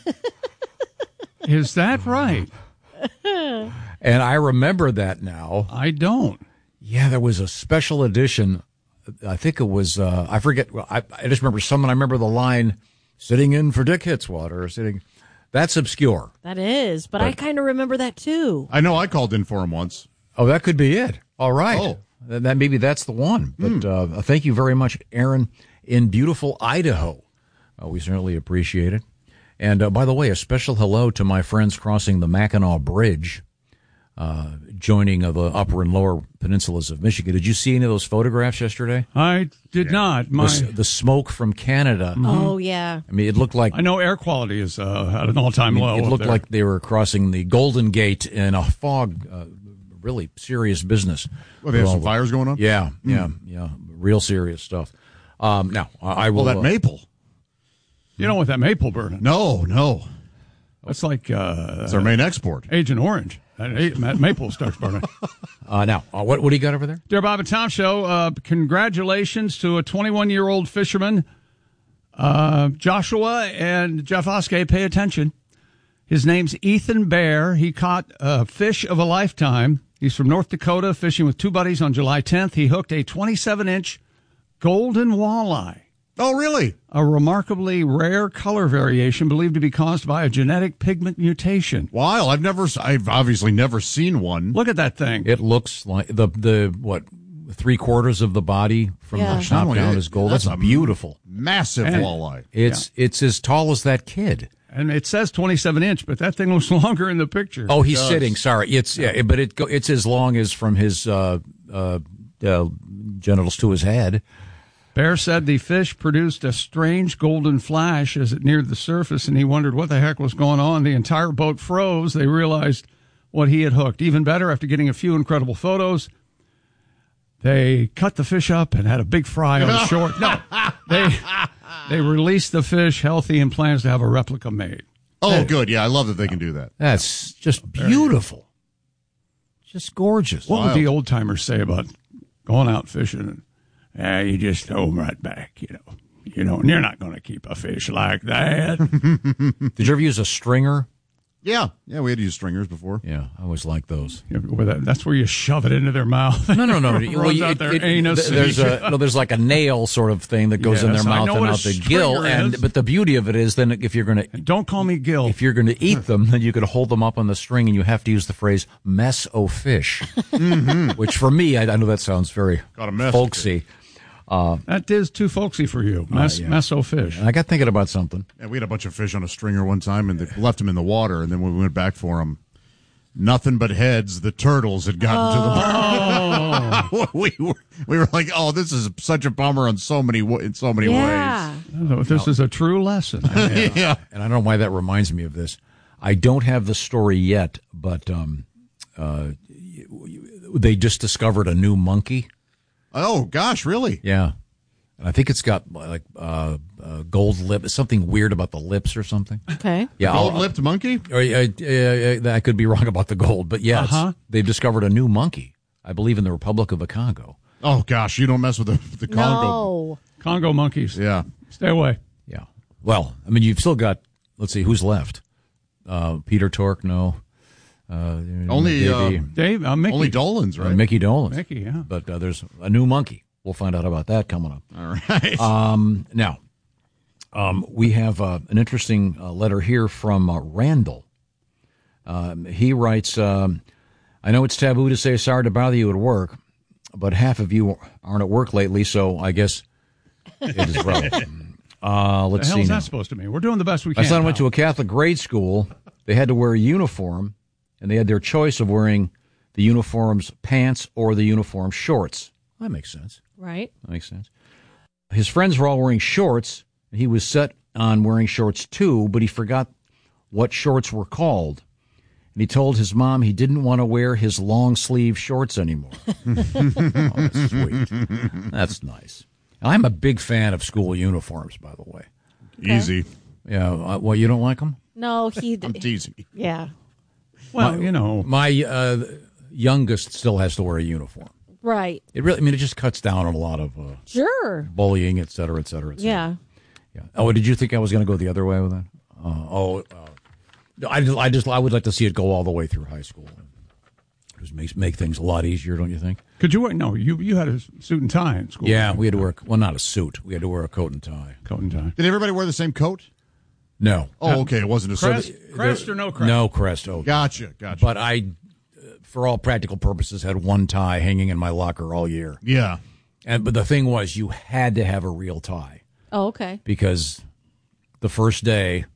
Speaker 6: Is that right?
Speaker 5: And I remember that now.
Speaker 6: I don't.
Speaker 5: Yeah, there was a special edition. I think it was, uh, I forget. I, I just remember someone, I remember the line, sitting in for Dick Hitswater. Sitting. That's obscure.
Speaker 7: That is, but, but I kind of remember that too.
Speaker 24: I know I called in for him once.
Speaker 5: Oh, that could be it. All right.
Speaker 24: Oh.
Speaker 5: That maybe that's the one. But mm. uh, thank you very much, Aaron, in beautiful Idaho. Uh, we certainly appreciate it. And uh, by the way, a special hello to my friends crossing the Mackinac Bridge, uh, joining uh, the upper and lower peninsulas of Michigan. Did you see any of those photographs yesterday?
Speaker 6: I did yeah. not. My...
Speaker 5: The, the smoke from Canada.
Speaker 7: Mm-hmm. Oh, yeah.
Speaker 5: I mean, it looked like...
Speaker 6: I know air quality is uh, at an all-time
Speaker 5: I mean,
Speaker 6: low.
Speaker 5: It looked
Speaker 6: there.
Speaker 5: like they were crossing the Golden Gate in a fog. Uh, really serious business.
Speaker 24: Well, they have some fires going on?
Speaker 5: Yeah, yeah, mm. yeah. Real serious stuff. Um, now, I will...
Speaker 24: Well, that uh, maple.
Speaker 6: You don't want that maple burning.
Speaker 24: No, no.
Speaker 6: That's like... Uh,
Speaker 24: it's our main export.
Speaker 6: Agent Orange. That, that maple starts burning.
Speaker 5: uh, now, uh, what, what do you got over there?
Speaker 6: Dear Bob and Tom Show, uh, congratulations to a twenty-one-year-old fisherman, uh, Joshua and Jeff Oskey. Pay attention. His name's Ethan Bear. He caught a fish of a lifetime He's from North Dakota, fishing with two buddies on July tenth. He hooked a twenty-seven inch golden walleye.
Speaker 8: Oh, really?
Speaker 6: A remarkably rare color variation believed to be caused by a genetic pigment mutation.
Speaker 8: Wow, I've never, I've obviously never seen one.
Speaker 6: Look at that thing.
Speaker 5: It looks like the, the what, three quarters of the body from
Speaker 7: Yeah.
Speaker 5: the top
Speaker 8: Oh,
Speaker 5: down
Speaker 8: it-
Speaker 5: is gold.
Speaker 8: that's
Speaker 5: That's,
Speaker 8: a
Speaker 5: beautiful.
Speaker 8: Massive
Speaker 6: And-
Speaker 8: walleye.
Speaker 5: It's it's as tall as that kid.
Speaker 6: And it says twenty-seven inch, but that thing looks longer in the picture.
Speaker 5: Oh, he's
Speaker 8: does.
Speaker 5: sitting. Sorry, it's yeah, but it go, it's as long as from his uh, uh, uh, genitals to his head.
Speaker 6: Bear said the fish produced a strange golden flash as it neared the surface, and he wondered what the heck was going on. The entire boat froze. They realized what he had hooked. Even better, after getting a few incredible photos, they cut the fish up and had a big fry on the shore. No, they they released the fish healthy and plans to have a replica made.
Speaker 8: Oh, good. Yeah, I love that they can do that.
Speaker 5: That's just beautiful, just gorgeous.
Speaker 6: What
Speaker 8: Wild.
Speaker 6: would the old timers say about going out fishing and ah, you just throw them right back, you know? You know, and you're not going to keep a fish like that.
Speaker 5: Did you ever use a stringer?
Speaker 8: Yeah, yeah, we had to use stringers before.
Speaker 5: Yeah, I always liked those.
Speaker 6: Yeah, where that- That's where you shove it into their mouth.
Speaker 5: No, no, no.
Speaker 6: Runs
Speaker 5: Well, you-
Speaker 6: out
Speaker 5: it-
Speaker 6: their
Speaker 5: it-
Speaker 6: anus.
Speaker 5: There's a no, there's like a nail sort of thing that goes in
Speaker 6: Yes,
Speaker 5: their
Speaker 6: I
Speaker 5: mouth
Speaker 6: know
Speaker 5: and
Speaker 6: what a
Speaker 5: out the gill.
Speaker 6: stringer
Speaker 5: And
Speaker 6: is.
Speaker 5: but the beauty of it is, then if you're going to
Speaker 6: don't call me Gil,
Speaker 5: if you're going to eat them, then you could hold them up on the string, and you have to use the phrase "mess o' fish," which for me, I, I know that sounds very
Speaker 8: Got a mess.
Speaker 5: folksy. Uh,
Speaker 6: that is too folksy for you. Mess,
Speaker 5: uh, yeah.
Speaker 6: Meso fish.
Speaker 5: I got thinking about something.
Speaker 8: Yeah, we had a bunch of fish on a stringer one time, and they left them in the water. And then when we went back for them, nothing but heads. The turtles had gotten to the water. we were we were like, oh, this is such a bummer on so many wa- in so many
Speaker 7: Yeah.
Speaker 8: ways.
Speaker 6: I don't know if this is a true lesson.
Speaker 8: Yeah.
Speaker 5: And I don't know why that reminds me of this. I don't have the story yet, but um, uh, they just discovered a new monkey.
Speaker 8: Oh gosh, really?
Speaker 5: Yeah, and I think it's got like uh, uh, gold lip. Something weird about the lips or something.
Speaker 7: Okay.
Speaker 5: Yeah, I'll-
Speaker 8: Gold-lipped monkey?
Speaker 5: Or, uh, uh, I could be wrong about the gold, but yes,
Speaker 6: Uh-huh.
Speaker 5: they've discovered a new monkey. I believe in the Republic of the Congo.
Speaker 8: Oh gosh, you don't mess with the, the Congo.
Speaker 7: No.
Speaker 6: Congo monkeys.
Speaker 8: Yeah.
Speaker 6: Stay away.
Speaker 5: Yeah. Well, I mean, you've still got. Let's see, who's left? Uh, Peter Tork, no. Uh,
Speaker 8: Only uh,
Speaker 5: Davey-
Speaker 6: Dave, uh, Mickey.
Speaker 8: only Dolan's,
Speaker 5: uh,
Speaker 8: right?
Speaker 5: Mickey Dolan.
Speaker 6: Mickey, yeah.
Speaker 5: But uh, there's a new monkey. We'll find out about that coming up.
Speaker 8: All right.
Speaker 5: Um, now, um, we have uh, an interesting uh, letter here from uh, Randall. Um, he writes, um, I know it's taboo to say sorry to bother you at work, but half of you aren't at work lately, so I guess it is relevant. Uh, let's
Speaker 6: the hell
Speaker 5: see
Speaker 6: is
Speaker 5: now.
Speaker 6: that supposed to mean? We're doing the best we
Speaker 5: My
Speaker 6: can.
Speaker 5: son went
Speaker 6: pal.
Speaker 5: to a Catholic grade school. They had to wear a uniform, and they had their choice of wearing the uniform's pants or the uniform shorts. That makes sense.
Speaker 7: Right.
Speaker 5: That makes sense. His friends were all wearing shorts, and he was set on wearing shorts too, but he forgot what shorts were called. And he told his mom he didn't want to wear his long sleeve shorts anymore. Oh, that's sweet. That's nice. I'm a big fan of school uniforms, by the way.
Speaker 7: Okay.
Speaker 8: Easy.
Speaker 5: Yeah. Uh, well, you don't like them?
Speaker 7: No, he.
Speaker 8: I'm teasing.
Speaker 7: Yeah.
Speaker 6: Well,
Speaker 5: my,
Speaker 6: you know.
Speaker 5: My uh, youngest still has to wear a uniform.
Speaker 7: Right.
Speaker 5: It really, I mean, it just cuts down on a lot of uh,
Speaker 7: Sure.
Speaker 5: bullying, et cetera, et cetera, et cetera.
Speaker 7: Yeah.
Speaker 5: Yeah. Oh, did you think I was going to go the other way with that? Uh, oh, uh, I just, I just, I would like to see it go all the way through high school. Just makes make things a lot easier, don't you think?
Speaker 6: Could you wear? No, you you had a suit and tie in school.
Speaker 5: Yeah, we had to wear, well, not a suit. We had to wear a coat and tie.
Speaker 6: Coat and tie.
Speaker 8: Did everybody wear the same coat?
Speaker 5: No.
Speaker 8: Oh, okay. It wasn't a
Speaker 6: Crest,
Speaker 8: suit.
Speaker 6: crest or no crest?
Speaker 5: No crest. Oh,
Speaker 8: Gotcha. Gotcha.
Speaker 5: But I, uh, for all practical purposes, had one tie hanging in my locker all year.
Speaker 8: Yeah.
Speaker 5: And but the thing was, you had to have a real tie
Speaker 7: Oh, okay.
Speaker 5: because the first day,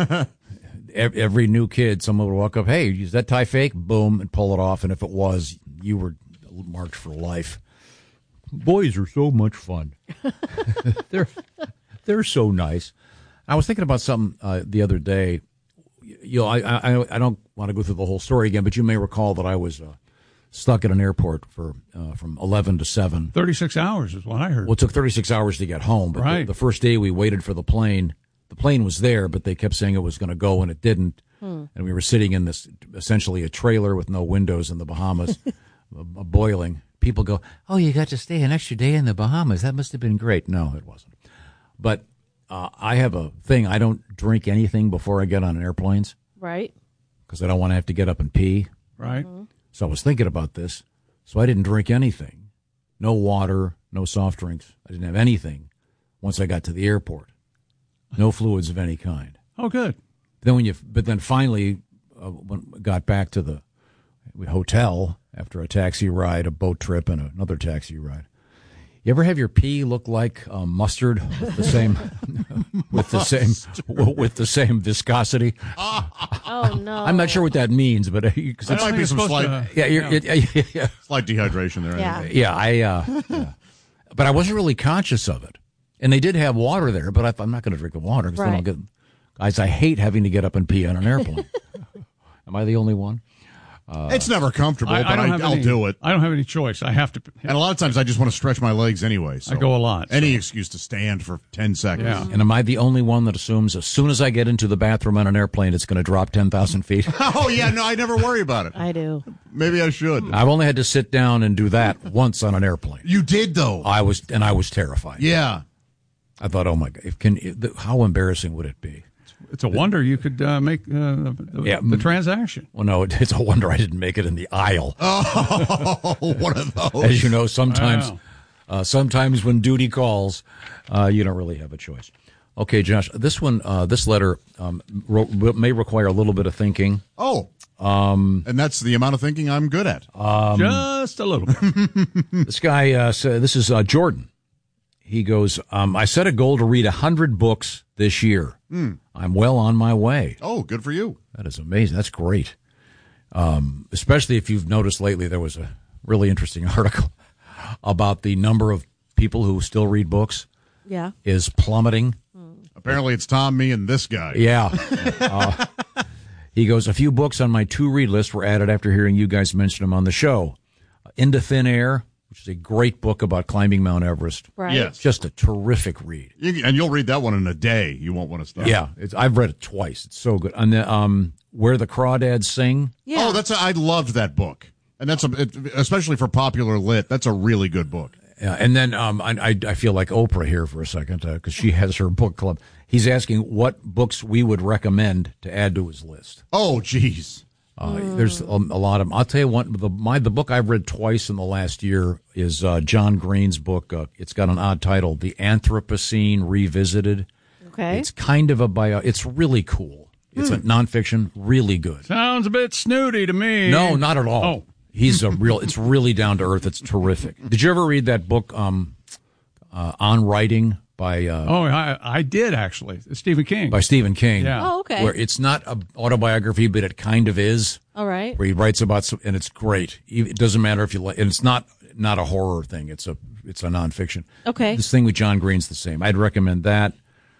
Speaker 5: ev- every new kid, someone would walk up, "Hey, is that tie fake?" Boom, and pull it off. And if it was, you were marked for life. Boys are so much fun. they're they're so nice. I was thinking about something uh, the other day. You know, I, I I don't want to go through the whole story again, but you may recall that I was uh, stuck at an airport for uh, from eleven to seven.
Speaker 6: Thirty-six hours is what I heard.
Speaker 5: Well, it took thirty-six hours to get home. But
Speaker 6: Right.
Speaker 5: the, the first day we waited for the plane, the plane was there, but they kept saying it was going to go, and it didn't.
Speaker 7: Hmm.
Speaker 5: And we were sitting in this essentially a trailer with no windows in the Bahamas, a, a boiling. People go, "Oh, you got to stay an extra day in the Bahamas. That must have been great." No, it wasn't. But uh, I have a thing. I don't drink anything before I get on airplanes
Speaker 7: Right.
Speaker 5: because I don't want to have to get up and pee.
Speaker 6: Right.
Speaker 7: Mm-hmm.
Speaker 5: So I was thinking about this. So I didn't drink anything. No water, no soft drinks. I didn't have anything once I got to the airport. No fluids of any kind.
Speaker 6: Oh, good.
Speaker 5: Then when you, but then finally, uh, when got back to the hotel after a taxi ride, a boat trip, and another taxi ride. You ever have your pee look like um, mustard with the same with the same with the same viscosity?
Speaker 7: Oh no!
Speaker 5: I'm not sure what that means, but because
Speaker 8: that might be some slight,
Speaker 5: to, yeah, you're,
Speaker 8: yeah.
Speaker 5: It, yeah, yeah,
Speaker 8: slight dehydration there.
Speaker 7: Yeah,
Speaker 8: anyway.
Speaker 5: yeah, I, uh, yeah. But I wasn't really conscious of it, and they did have water there, but I, I'm not going to drink the water because
Speaker 7: right.
Speaker 5: then I'll get. Guys, I hate having to get up and pee on an airplane. Am I the only one?
Speaker 8: Uh, it's never comfortable,
Speaker 6: I,
Speaker 8: but
Speaker 6: I don't
Speaker 8: I,
Speaker 6: have
Speaker 8: I'll
Speaker 6: any,
Speaker 8: do it.
Speaker 6: I don't have any choice. I have to.
Speaker 8: And a lot of times I just want to stretch my legs anyway. So
Speaker 6: I go a lot.
Speaker 8: Any
Speaker 6: so.
Speaker 8: excuse to stand for ten seconds.
Speaker 6: Yeah.
Speaker 5: And am I the only one that assumes as soon as I get into the bathroom on an airplane, it's going to drop ten thousand feet?
Speaker 8: Oh, yeah. No, I never worry about it.
Speaker 7: I do.
Speaker 8: Maybe I should.
Speaker 5: I've only had to sit down and do that once on an airplane.
Speaker 8: You did, though.
Speaker 5: I was, and I was terrified.
Speaker 8: Yeah.
Speaker 5: I thought, oh, my God, if can, if, how embarrassing would it be?
Speaker 6: It's a wonder you could uh, make uh, the,
Speaker 5: yeah,
Speaker 6: the transaction.
Speaker 5: Well, no, it, it's a wonder I didn't make it in the aisle.
Speaker 8: Oh, one of those.
Speaker 5: As you know, sometimes,
Speaker 6: Wow.
Speaker 5: uh, sometimes when duty calls, uh, you don't really have a choice. Okay, Josh, this one, uh, this letter um, ro- may require a little bit of thinking.
Speaker 8: Oh,
Speaker 5: um,
Speaker 8: and that's the amount of thinking I'm good at.
Speaker 5: Um,
Speaker 6: Just a little bit.
Speaker 5: This guy, uh, said, this is uh, Jordan. He goes, um, I set a goal to read one hundred books this year.
Speaker 8: Mm.
Speaker 5: I'm well on my way.
Speaker 8: Oh, good for you.
Speaker 5: That is amazing. That's great. Um, especially if you've noticed lately, there was a really interesting article about the number of people who still read books.
Speaker 7: Yeah.
Speaker 5: Is plummeting.
Speaker 8: Apparently it's Tom, me, and this guy.
Speaker 5: Yeah. uh, he goes, a few books on my to-read list were added after hearing you guys mention them on the show. Uh, Into Thin Air, which is a great book about climbing Mount Everest.
Speaker 7: Right.
Speaker 8: Yes.
Speaker 5: Just a terrific read.
Speaker 8: You, and you'll read that one in a day. You won't want to stop.
Speaker 5: Yeah. It's, I've read it twice. It's so good. And the, um, Where the Crawdads Sing.
Speaker 7: Yeah.
Speaker 8: Oh, that's a, I loved that book. And that's a, it, especially for popular lit, that's a really good book.
Speaker 5: Yeah, and then um, I, I I feel like Oprah here for a second because uh, she has her book club. He's asking what books we would recommend to add to his list.
Speaker 8: Oh, geez.
Speaker 5: Uh, mm. There's a, a lot of them. I'll tell you what. The my the book I've read twice in the last year is uh, John Green's book. Uh, it's got an odd title, The Anthropocene Revisited.
Speaker 7: Okay.
Speaker 5: It's kind of a bio. It's really cool. It's mm. a nonfiction, really good.
Speaker 6: Sounds a bit snooty to me.
Speaker 5: No, not at all.
Speaker 6: Oh.
Speaker 5: He's a real, it's really down to earth. It's terrific. Did you ever read that book, um, uh, On Writing by, uh,
Speaker 6: oh, I, I did actually. Stephen King.
Speaker 5: By Stephen King.
Speaker 6: Yeah.
Speaker 7: Oh, okay.
Speaker 5: Where it's not an autobiography, but it kind of is.
Speaker 7: All right.
Speaker 5: Where he writes about, some, and it's great. It doesn't matter if you like, and it's not, not a horror thing. It's a, it's a nonfiction.
Speaker 7: Okay.
Speaker 5: This thing with John Green's the same. I'd recommend that.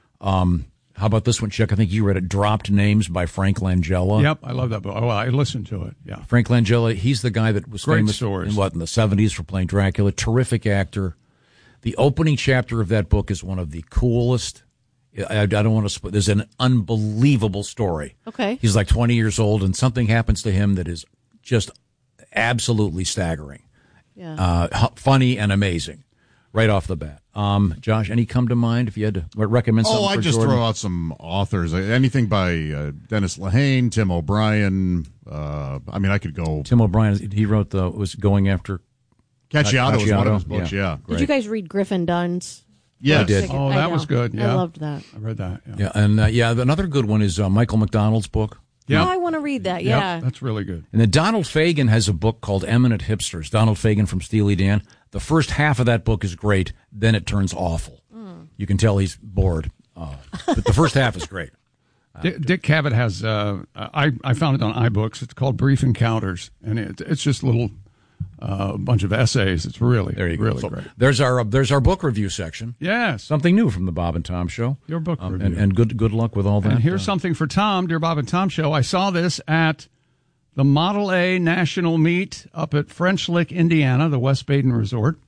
Speaker 5: Um, How about this one, Chuck? I think you read it, Dropped Names by Frank Langella.
Speaker 6: Yep, I love that book. Oh, well, I listened to it, yeah.
Speaker 5: Frank Langella, he's the guy that was
Speaker 6: Great
Speaker 5: famous
Speaker 6: stories.
Speaker 5: in, what, in the seventies for playing Dracula. Terrific actor. The opening chapter of that book is one of the coolest. I, I don't want to split. There's an unbelievable story.
Speaker 7: Okay.
Speaker 5: He's like twenty years old, and something happens to him that is just absolutely staggering.
Speaker 7: Yeah.
Speaker 5: Uh, funny and amazing right off the bat. Um, Josh, any come to mind if you had to recommend something?
Speaker 8: Oh,
Speaker 5: for
Speaker 8: I'd just
Speaker 5: Jordan?
Speaker 8: throw out some authors. Anything by uh, Dennis Lehane, Tim O'Brien. Uh, I mean, I could go.
Speaker 5: Tim O'Brien, he wrote the, was going after.
Speaker 8: Cacciato was one of his
Speaker 5: Cacciato,
Speaker 8: books, yeah.
Speaker 7: Did you guys read Griffin Dunn's?
Speaker 8: Yes.
Speaker 5: I did.
Speaker 6: Oh, that was good, yeah.
Speaker 7: I loved that.
Speaker 6: I read that, yeah.
Speaker 5: Yeah, and uh, yeah, another good one is uh, Michael McDonald's book.
Speaker 6: Yeah.
Speaker 7: Oh, I want to read that,
Speaker 6: Yep,
Speaker 7: yeah.
Speaker 6: that's really good.
Speaker 5: And then Donald Fagen has a book called Eminent Hipsters. Donald Fagen from Steely Dan. The first half of that book is great. Then it turns awful.
Speaker 7: Mm.
Speaker 5: You can tell he's bored. Uh, but the first half is great.
Speaker 6: Dick, Dick Cavett has, uh, I, I found it on iBooks. It's called Brief Encounters. And it, it's just a little uh, bunch of essays. It's really,
Speaker 5: There you
Speaker 6: really
Speaker 5: go. So
Speaker 6: great.
Speaker 5: there's our uh, there's our book review section.
Speaker 6: Yes.
Speaker 5: Something new from the Bob and Tom Show.
Speaker 6: Your book
Speaker 5: Um,
Speaker 6: review.
Speaker 5: and, and good good luck with all that.
Speaker 6: And here's
Speaker 5: Uh,
Speaker 6: something for Tom, Dear Bob and Tom Show. I saw this at the Model A National Meet up at French Lick, Indiana, the West Baden Resort.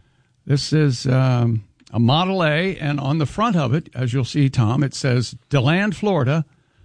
Speaker 6: This is um, a Model A, and on the front of it, as you'll see, Tom, it says DeLand, Florida,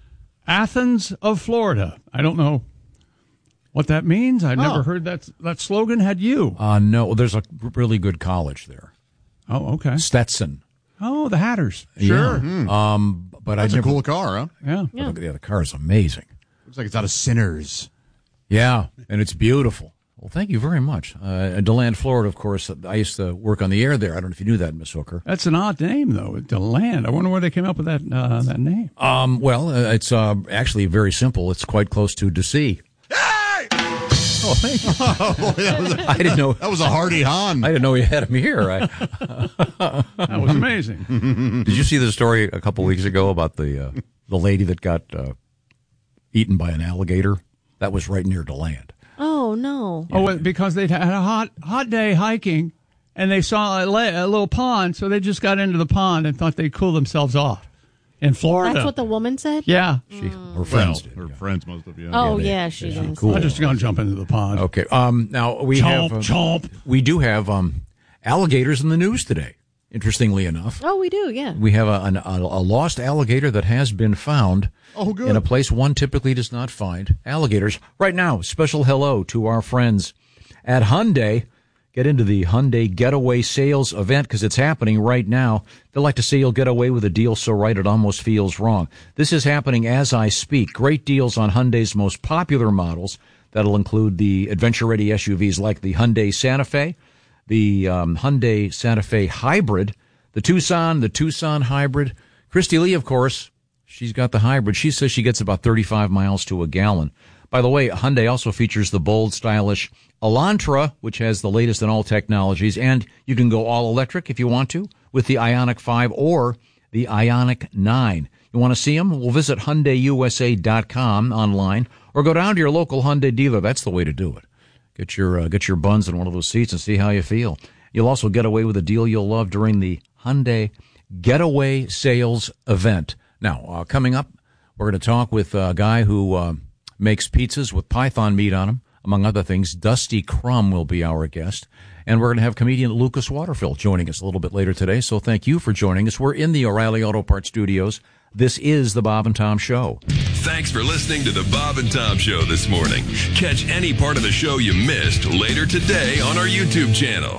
Speaker 6: Athens of Florida. I don't know what that means. I never
Speaker 8: Oh.
Speaker 6: heard that that slogan. Had you?
Speaker 5: Uh, no, there's a really good college there.
Speaker 6: Oh, okay.
Speaker 5: Stetson.
Speaker 6: Oh, the Hatters.
Speaker 5: Yeah.
Speaker 6: Sure.
Speaker 8: Hmm.
Speaker 5: Um, but
Speaker 8: That's
Speaker 5: I
Speaker 8: a
Speaker 5: never,
Speaker 8: cool car, huh?
Speaker 6: Yeah.
Speaker 5: Yeah. The, yeah, the car is amazing.
Speaker 8: Looks like it's out of Sinners.
Speaker 5: Yeah, and it's beautiful. Well, thank you very much. Uh, DeLand, Florida, of course. I used to work on the air there. I don't know if you knew that, Miss Hooker.
Speaker 6: That's an odd name, though, DeLand. I wonder where they came up with that uh, that name.
Speaker 5: Um, well, uh, it's uh, actually very simple. It's quite close to DeSea. Oh, thank you.
Speaker 8: Oh, boy, that was a,
Speaker 5: I didn't know
Speaker 8: that was a hearty hon.
Speaker 5: I didn't know you had him here. I,
Speaker 6: that was amazing.
Speaker 5: Did you see the story a couple weeks ago about the uh, the lady that got uh, eaten by an alligator? That was right near DeLand.
Speaker 7: Oh, no.
Speaker 6: Yeah. Oh, because they'd had a hot hot day hiking, and they saw a, la- a little pond, so they just got into the pond and thought they'd cool themselves off in Florida.
Speaker 7: That's what the woman said?
Speaker 6: Yeah.
Speaker 5: She, her friends did.
Speaker 8: Her yeah. friends must have, yeah.
Speaker 7: Oh,
Speaker 5: yeah, they,
Speaker 7: yeah, she does.
Speaker 5: Cool.
Speaker 6: I'm just going to jump into the pond.
Speaker 5: Okay. Um. Now, we
Speaker 6: chomp,
Speaker 5: have... Uh,
Speaker 6: chomp.
Speaker 5: We do have um alligators in the news today, interestingly enough.
Speaker 7: Oh, we do, yeah.
Speaker 5: We have a, an, a, a lost alligator that has been found
Speaker 8: oh, good.
Speaker 5: in a place one typically does not find alligators. Right now, special hello to our friends at Hyundai. Get into the Hyundai Getaway Sales event because it's happening right now. They like to say you'll get away with a deal so right it almost feels wrong. This is happening as I speak. Great deals on Hyundai's most popular models. That'll include the adventure-ready S U Vs like the Hyundai Santa Fe, the um, Hyundai Santa Fe Hybrid, the Tucson, the Tucson Hybrid. Christy Lee, of course, she's got the hybrid. She says she gets about thirty-five miles to a gallon. By the way, Hyundai also features the bold, stylish Elantra, which has the latest in all technologies, and you can go all electric if you want to with the Ioniq five or the Ioniq nine. You want to see them? Well, visit Hyundai U S A dot com online or go down to your local Hyundai dealer. That's the way to do it. Get your uh, get your buns in one of those seats and see how you feel. You'll also get away with a deal you'll love during the Hyundai Getaway Sales event. Now, uh, coming up, we're going to talk with a guy who uh, makes pizzas with python meat on them. Among other things, Dusty Crum will be our guest. And we're going to have comedian Lucas Waterfield joining us a little bit later today. So thank you for joining us. We're in the O'Reilly Auto Parts studios. This is the Bob and Tom Show.
Speaker 9: Thanks for listening to the Bob and Tom Show this morning. Catch any part of the show you missed later today on our YouTube channel.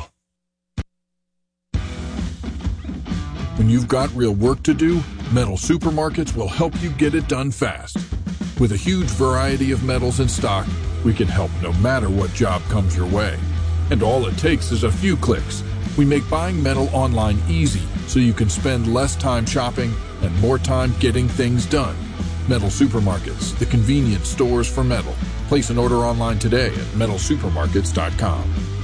Speaker 10: When you've got real work to do, Metal Supermarkets will help you get it done fast. With a huge variety of metals in stock, we can help no matter what job comes your way. And all it takes is a few clicks. We make buying metal online easy so you can spend less time shopping and more time getting things done. Metal Supermarkets, the convenient stores for metal. Place an order online today at metal supermarkets dot com.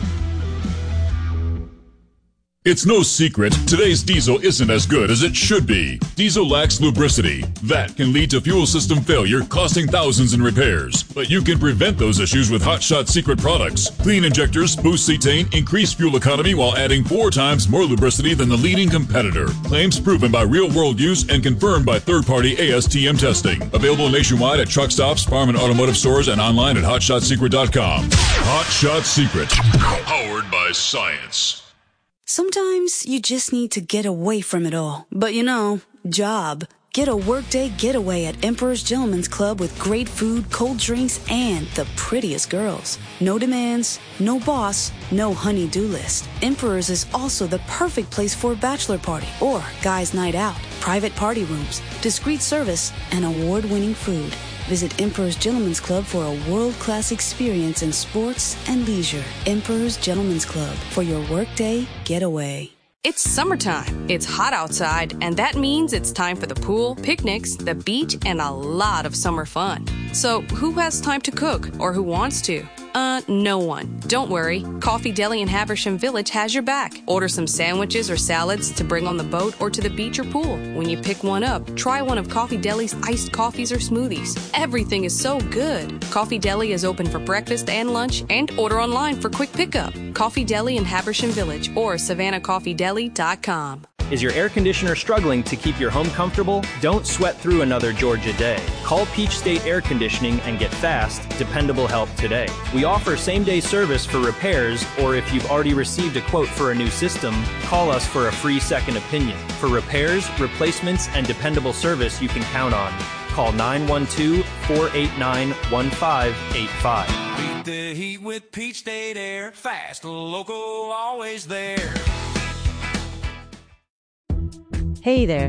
Speaker 12: It's no secret, today's diesel isn't as good as it should be. Diesel lacks lubricity. That can lead to fuel system failure, costing thousands in repairs. But you can prevent those issues with Hot Shot Secret products. Clean injectors boost cetane, increase fuel economy while adding four times more lubricity than the leading competitor. Claims proven by real-world use and confirmed by third-party A S T M testing. Available nationwide at truck stops, farm and automotive stores, and online at hot shot secret dot com. Hot Shot Secret. Powered by science.
Speaker 13: Sometimes you just need to get away from it all. But you know, job. Get a workday getaway at Emperor's Gentleman's Club with great food, cold drinks, and the prettiest girls. No demands, no boss, no honey-do list. Emperor's is also the perfect place for a bachelor party or guys' night out. Private party rooms, discreet service, and award-winning food. Visit Emperor's Gentleman's Club for a world-class experience in sports and leisure. Emperor's Gentleman's Club for your workday getaway.
Speaker 14: It's summertime. It's hot outside, and that means it's time for the pool, picnics, the beach, and a lot of summer fun. So who has time to cook, or who wants to? Uh, no one. Don't worry. Coffee Deli in Haversham Village has your back. Order some sandwiches or salads to bring on the boat or to the beach or pool. When you pick one up, try one of Coffee Deli's iced coffees or smoothies. Everything is so good. Coffee Deli is open for breakfast and lunch, and order online for quick pickup. Coffee Deli in Haversham Village or savannah coffee deli dot com.
Speaker 15: Is your air conditioner struggling to keep your home comfortable? Don't sweat through another Georgia day. Call Peach State Air Conditioning and get fast, dependable help today. We offer same-day service for repairs, or if you've already received a quote for a new system, call us for a free second opinion. For repairs, replacements, and dependable service you can count on. Call nine one two, four eight nine, one five eight five.
Speaker 22: Beat the heat with Peach State Air. Fast, local, always there.
Speaker 28: Hey there.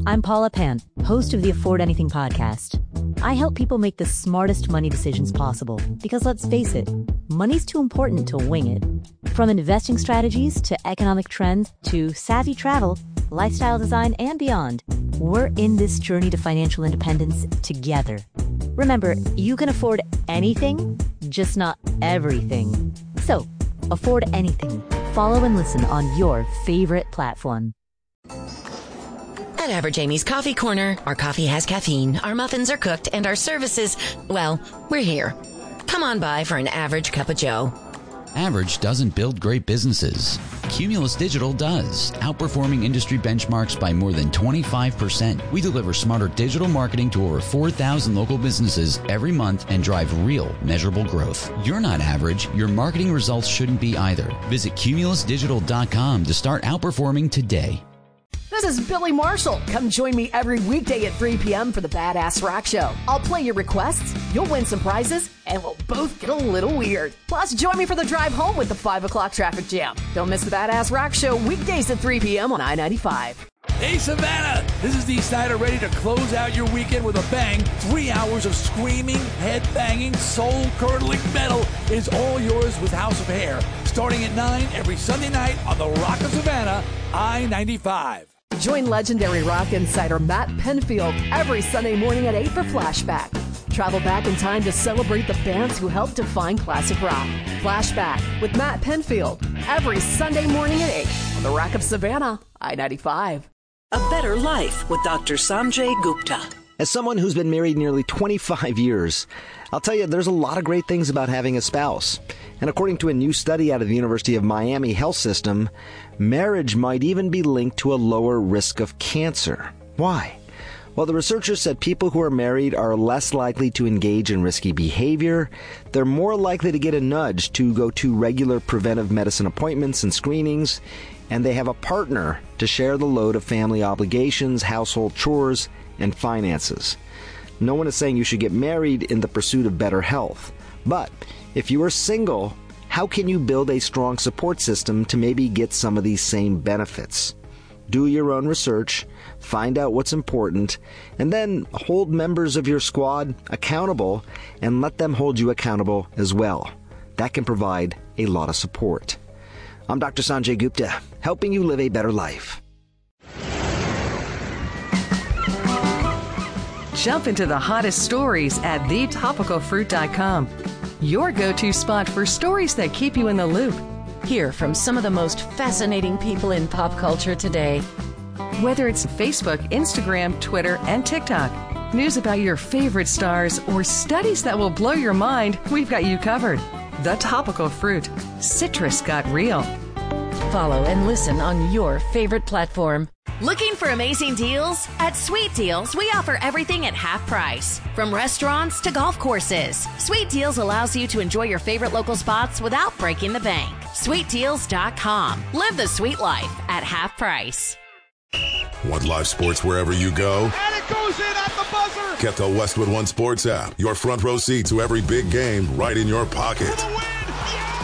Speaker 1: I'm Paula Pant, host of the Afford Anything podcast. I help people make the smartest money decisions possible because, let's face it, money's too important to wing it. From investing strategies to economic trends to savvy travel, lifestyle design, and beyond, we're in this journey to financial independence together. Remember, you can afford anything, just not everything. So, afford anything. Follow and listen on your favorite platform.
Speaker 16: At Average Amy's Coffee Corner, our coffee has caffeine, our muffins are cooked, and our services, well, we're here. Come on by for an average cup of joe.
Speaker 17: Average doesn't build great businesses. Cumulus Digital does, outperforming industry benchmarks by more than twenty-five percent. We deliver smarter digital marketing to over four thousand local businesses every month and drive real, measurable growth. You're not average. Your marketing results shouldn't be either. Visit cumulus digital dot com to start outperforming today.
Speaker 18: This is Billy Marshall. Come join me every weekday at three p.m. for the Badass Rock Show. I'll play your requests, you'll win some prizes, and we'll both get a little weird. Plus, join me for the drive home with the five o'clock traffic jam. Don't miss the Badass Rock Show weekdays at three p.m. on I ninety-five.
Speaker 3: Hey, Savannah! This is Dee Snider ready to close out your weekend with a bang. Three hours of screaming, head-banging, soul-curdling metal is all yours with House of Hair. Starting at nine every Sunday night on the Rock of Savannah, I ninety-five.
Speaker 18: Join legendary rock insider Matt Penfield every Sunday morning at eight for Flashback. Travel back in time to celebrate the bands who helped define classic rock. Flashback with Matt Penfield every Sunday morning at eight on the Rock of Savannah, I ninety-five.
Speaker 26: A Better Life with Doctor Sanjay Gupta.
Speaker 27: As someone who's been married nearly twenty-five years, I'll tell you there's a lot of great things about having a spouse. And according to a new study out of the University of Miami Health System, marriage might even be linked to a lower risk of cancer. Why? Well, the researchers said people who are married are less likely to engage in risky behavior, they're more likely to get a nudge to go to regular preventive medicine appointments and screenings, and they have a partner to share the load of family obligations, household chores, and finances. No one is saying you should get married in the pursuit of better health. But if you are single, how can you build a strong support system to maybe get some of these same benefits? Do your own research, find out what's important, and then hold members of your squad accountable and let them hold you accountable as well. That can provide a lot of support. I'm Doctor Sanjay Gupta, helping you live a better life.
Speaker 19: Jump into the hottest stories at the topical fruit dot com. Your go-to spot for stories that keep you in the loop.
Speaker 16: Hear from some of the most fascinating people in pop culture today.
Speaker 19: Whether it's Facebook, Instagram, Twitter, and TikTok, news about your favorite stars, or studies that will blow your mind, we've got you covered. The Topical Fruit. Citrus got real.
Speaker 16: Follow and listen on your favorite platform.
Speaker 2: Looking for amazing deals? At Sweet Deals, we offer everything at half price. From restaurants to golf courses, Sweet Deals allows you to enjoy your favorite local spots without breaking the bank. sweet deals dot com. Live the sweet life at half price.
Speaker 20: Want live sports wherever you go?
Speaker 11: And it goes in at the buzzer!
Speaker 20: Get the Westwood One Sports app. Your front row seat to every big game right in your pocket.
Speaker 11: For the win! Yeah!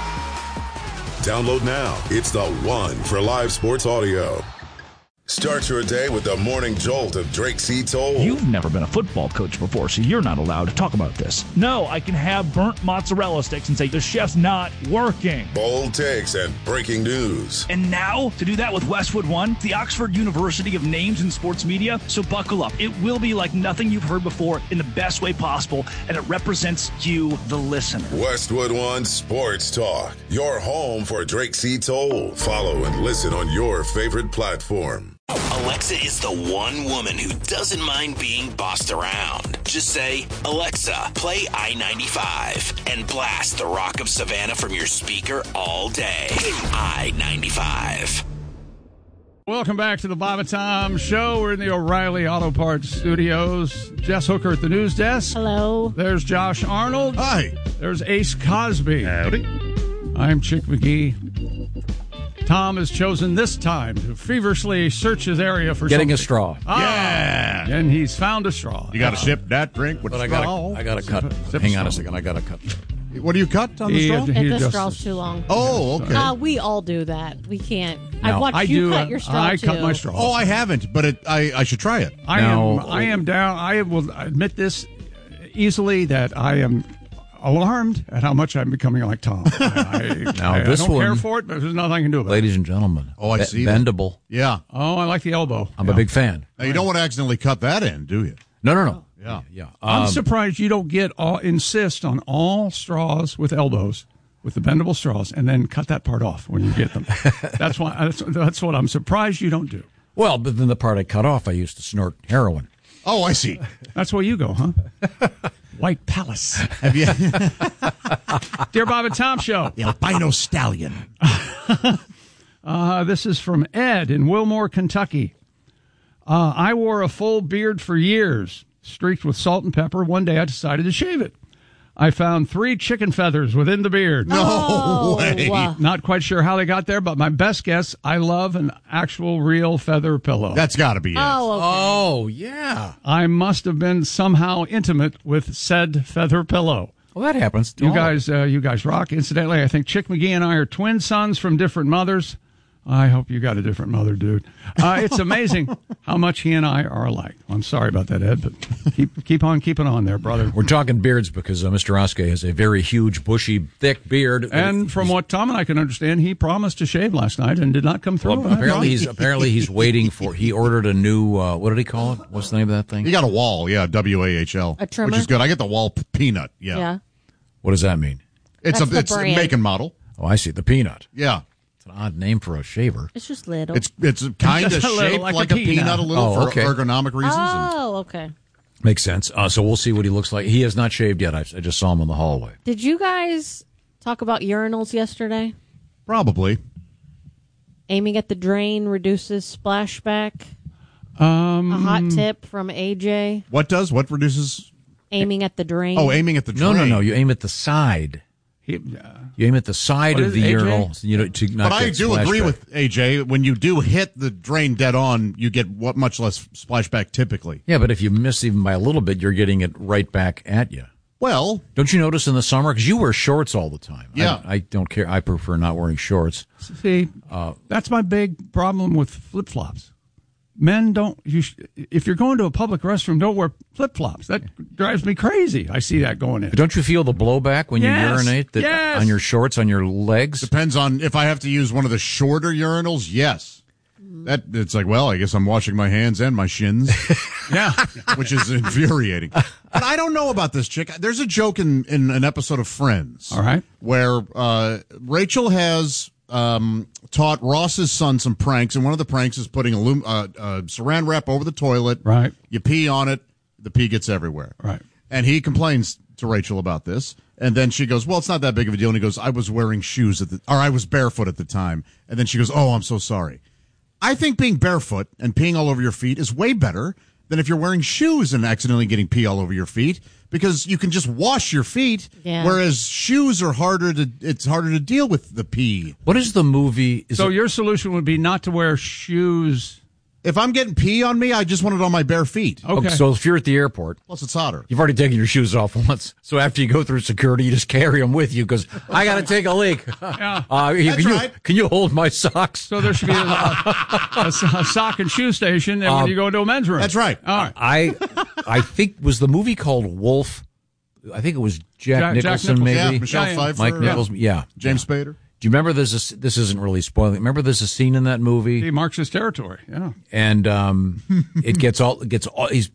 Speaker 20: Download now. It's the one for live sports audio. Start your day with the morning jolt of Drake C. Toll.
Speaker 21: You've never been a football coach before, so you're not allowed to talk about this. No, I can have burnt mozzarella sticks and say the chef's not working.
Speaker 20: Bold takes and breaking news.
Speaker 21: And now, to do that with Westwood One, the Oxford University of Names in Sports Media. So buckle up. It will be like nothing you've heard before in the best way possible, and it represents you, the listener.
Speaker 20: Westwood One Sports Talk. Your home for Drake C. Toll. Follow and listen on your favorite platform.
Speaker 25: Alexa is the one woman who doesn't mind being bossed around. Just say, Alexa, play I ninety-five, and blast the Rock of Savannah from your speaker all day. I ninety-five.
Speaker 6: Welcome back to the Bob and Tom Show. We're in the O'Reilly Auto Parts Studios. Jess Hooker at the news desk.
Speaker 7: Hello.
Speaker 6: There's Josh Arnold.
Speaker 8: Hi.
Speaker 6: There's Ace Cosby.
Speaker 8: Howdy.
Speaker 6: I'm Chick McGee. Tom has chosen this time to feverishly search his area for
Speaker 5: getting
Speaker 6: something.
Speaker 5: a straw.
Speaker 6: Ah,
Speaker 8: Yeah.
Speaker 6: and he's found a straw.
Speaker 8: You got to sip that drink with
Speaker 5: But I
Speaker 8: straw.
Speaker 5: got I got to cut.
Speaker 6: Sip
Speaker 5: Hang
Speaker 6: straw.
Speaker 5: on a second. I got to cut.
Speaker 8: What do you cut on the
Speaker 6: He-
Speaker 8: straw?
Speaker 6: he
Speaker 7: If the
Speaker 6: adjusts
Speaker 7: straw's
Speaker 6: it.
Speaker 7: too long.
Speaker 8: Oh, okay.
Speaker 7: Uh, we all do that. We can't.
Speaker 6: No,
Speaker 7: I've watched
Speaker 6: I
Speaker 7: you
Speaker 6: do,
Speaker 7: cut
Speaker 6: uh,
Speaker 7: your straw
Speaker 6: I
Speaker 7: too.
Speaker 6: cut my straw.
Speaker 8: Oh, I haven't, but it, I I should try it.
Speaker 6: I
Speaker 5: Now-
Speaker 6: am I am down. I will admit this easily that I am alarmed at how much I'm becoming like Tom. I, I,
Speaker 5: Now,
Speaker 6: I,
Speaker 5: this
Speaker 6: I don't
Speaker 5: one-
Speaker 6: care for it, but there's nothing I can do about
Speaker 5: Ladies and gentlemen.
Speaker 8: Oh, I
Speaker 5: be-
Speaker 8: see that.
Speaker 5: Bendable.
Speaker 8: Yeah.
Speaker 6: it. Oh, I like the elbow.
Speaker 5: I'm
Speaker 6: Yeah.
Speaker 5: a big fan.
Speaker 8: Now, you don't want to accidentally cut that in, do you?
Speaker 5: No, no, no.
Speaker 8: Yeah.
Speaker 5: Yeah.
Speaker 6: I'm
Speaker 5: Um,
Speaker 6: surprised you don't get all insist on all straws with elbows, with the bendable straws, and then cut that part off when you get them. That's why. That's, that's what I'm surprised you don't do.
Speaker 5: well, but then the part I cut off, I used to snort heroin.
Speaker 8: Oh, I see.
Speaker 6: That's where you go, huh? White Palace.
Speaker 8: Have you?
Speaker 6: Dear Bob and Tom Show.
Speaker 8: The albino stallion.
Speaker 6: Uh, this is from Ed in Wilmore, Kentucky. Uh, I wore a full beard for years, streaked with salt and pepper. One day I decided to shave it. I found three chicken feathers within the beard.
Speaker 8: No
Speaker 7: Oh,
Speaker 8: way.
Speaker 7: uh,
Speaker 6: Not quite sure how they got there, but my best guess, I love an actual real feather pillow.
Speaker 8: That's got to be it.
Speaker 7: Oh, okay.
Speaker 5: Oh, yeah.
Speaker 6: I must have been somehow intimate with said feather pillow.
Speaker 5: Well, that happens. to
Speaker 6: You
Speaker 5: all of us.
Speaker 6: guys, uh, you guys rock. Incidentally, I think Chick McGee and I are twin sons from different mothers. I hope you got a different mother, dude. Uh, it's amazing how much he and I are alike. I'm sorry about that, Ed, but keep keep on keeping on there, brother.
Speaker 5: We're talking beards because uh, Mister Oskey has a very huge, bushy, thick beard.
Speaker 6: And from what Tom and I can understand, he promised to shave last night and did not come through.
Speaker 5: Well, apparently he's apparently he's waiting for. He ordered a new. Uh, what did he call it? What's the name of that thing?
Speaker 8: You got a wall, yeah, W A H L.
Speaker 7: A trimmer?
Speaker 8: Which is good. I get the wall p- peanut, yeah.
Speaker 7: Yeah.
Speaker 5: What does that mean?
Speaker 8: It's
Speaker 7: That's
Speaker 8: a
Speaker 7: the
Speaker 8: it's a
Speaker 7: brand.
Speaker 8: make and model.
Speaker 5: Oh, I see. The peanut.
Speaker 8: Yeah.
Speaker 5: It's an odd name for a shaver.
Speaker 7: It's just little.
Speaker 8: It's it's kind of
Speaker 6: Just a little
Speaker 8: shaped
Speaker 6: like
Speaker 8: like,
Speaker 6: a
Speaker 8: a peanut,
Speaker 6: peanut.
Speaker 8: a little
Speaker 5: Oh,
Speaker 8: for
Speaker 5: okay.
Speaker 8: ergonomic reasons. and-
Speaker 7: Oh, okay.
Speaker 5: Makes sense. Uh, so we'll see what he looks like. He has not shaved yet. I, I just saw him in the hallway.
Speaker 7: Did you guys talk about urinals yesterday?
Speaker 8: Probably.
Speaker 7: Aiming at the drain reduces splashback.
Speaker 6: Um,
Speaker 7: A hot tip from A J.
Speaker 8: What does? What reduces?
Speaker 7: Aiming at the drain.
Speaker 8: Oh, aiming at the
Speaker 5: No,
Speaker 8: drain.
Speaker 5: no, no. You aim at the side.
Speaker 6: he, uh,
Speaker 5: You aim at the side
Speaker 6: What
Speaker 5: of
Speaker 6: is
Speaker 5: the
Speaker 6: A J?
Speaker 5: urinal, you know, to not
Speaker 8: But I
Speaker 5: get
Speaker 8: do agree
Speaker 5: splashback.
Speaker 8: with A J. When you do hit the drain dead on, you get what much less splashback typically.
Speaker 5: Yeah, but if you miss even by a little bit, you're getting it right back at you.
Speaker 8: Well,
Speaker 5: Don't you notice in the summer? Because you wear shorts all the time.
Speaker 8: Yeah.
Speaker 5: I, I don't care. I prefer not wearing shorts.
Speaker 6: see, that's my big problem with flip flops. Men don't. You sh- if you're going to a public restroom, don't wear flip flops. That drives me crazy. I see that going in.
Speaker 5: But don't you feel the blowback when
Speaker 6: Yes,
Speaker 5: you urinate that
Speaker 6: yes.
Speaker 5: on your shorts, on your legs?
Speaker 8: depends on if I have to use one of the shorter urinals. Yes, that it's like, well, I guess I'm washing my hands and my shins,
Speaker 6: Yeah.
Speaker 8: which is infuriating. But I don't know about this chick. There's a joke in in an episode of Friends.
Speaker 6: All right.
Speaker 8: Where uh, Rachel has um, taught Ross's son some pranks, and one of the pranks is putting alum- uh, uh, saran wrap over the toilet.
Speaker 6: Right.
Speaker 8: You pee on it, the pee gets everywhere.
Speaker 6: Right.
Speaker 8: And he complains to Rachel about this, and then she goes, "Well, it's not that big of a deal." And he goes, "I was wearing shoes at the, or I was barefoot at the time." And then she goes, "Oh, I'm so sorry." I think being barefoot and peeing all over your feet is way better than if you're wearing shoes and accidentally getting pee all over your feet, because you can just wash your feet,
Speaker 7: Yeah.
Speaker 8: whereas shoes are harder to, it's harder to deal with the pee.
Speaker 5: What is the movie? Is
Speaker 6: So
Speaker 5: it,
Speaker 6: your solution would be not to wear shoes.
Speaker 8: If I'm getting pee on me, I just want it on my bare feet.
Speaker 6: Okay.
Speaker 5: So if you're at the airport,
Speaker 8: Plus, it's hotter.
Speaker 5: you've already taken your shoes off once. So after you go through security, you just carry them with you because I got to take a leak.
Speaker 6: Yeah.
Speaker 5: Uh, you-
Speaker 8: That's
Speaker 5: can, you,
Speaker 8: right.
Speaker 5: can you hold my socks?
Speaker 6: So there should be a, a, a sock and shoe station and when
Speaker 5: Um,
Speaker 6: you go into a men's room.
Speaker 8: That's right.
Speaker 6: All right.
Speaker 5: I I think was the movie called Wolf. I think it was Jack,
Speaker 6: Jack- Jack
Speaker 5: Nicholson,
Speaker 6: Nicholson.
Speaker 5: maybe.
Speaker 8: Yeah, Michelle
Speaker 6: Yeah, yeah.
Speaker 8: Pfeiffer.
Speaker 5: Mike
Speaker 8: uh,
Speaker 5: Nichols. Yeah.
Speaker 8: James Spader.
Speaker 5: Do you remember this? This isn't really spoiling. Remember there's a scene in that movie,
Speaker 6: He marks his territory. Yeah.
Speaker 5: and um, it gets all it gets all he's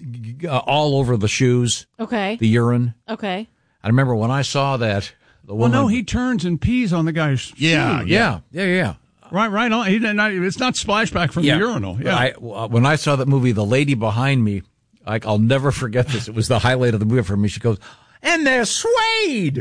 Speaker 5: uh, all over the shoes,
Speaker 7: Okay.
Speaker 5: the urine.
Speaker 7: Okay.
Speaker 5: I remember when I saw that. The
Speaker 6: Well,
Speaker 5: woman,
Speaker 6: no, he turns and pees on the guy's
Speaker 8: Yeah,
Speaker 6: shoe.
Speaker 5: yeah, yeah, yeah. yeah.
Speaker 6: Right, right on. He did not, it's not splashback from
Speaker 5: Yeah.
Speaker 6: the urinal. Yeah.
Speaker 5: I, uh, when I saw that movie, the lady behind me, like I'll never forget this. It was the highlight of the movie for me. She goes, "And they're suede."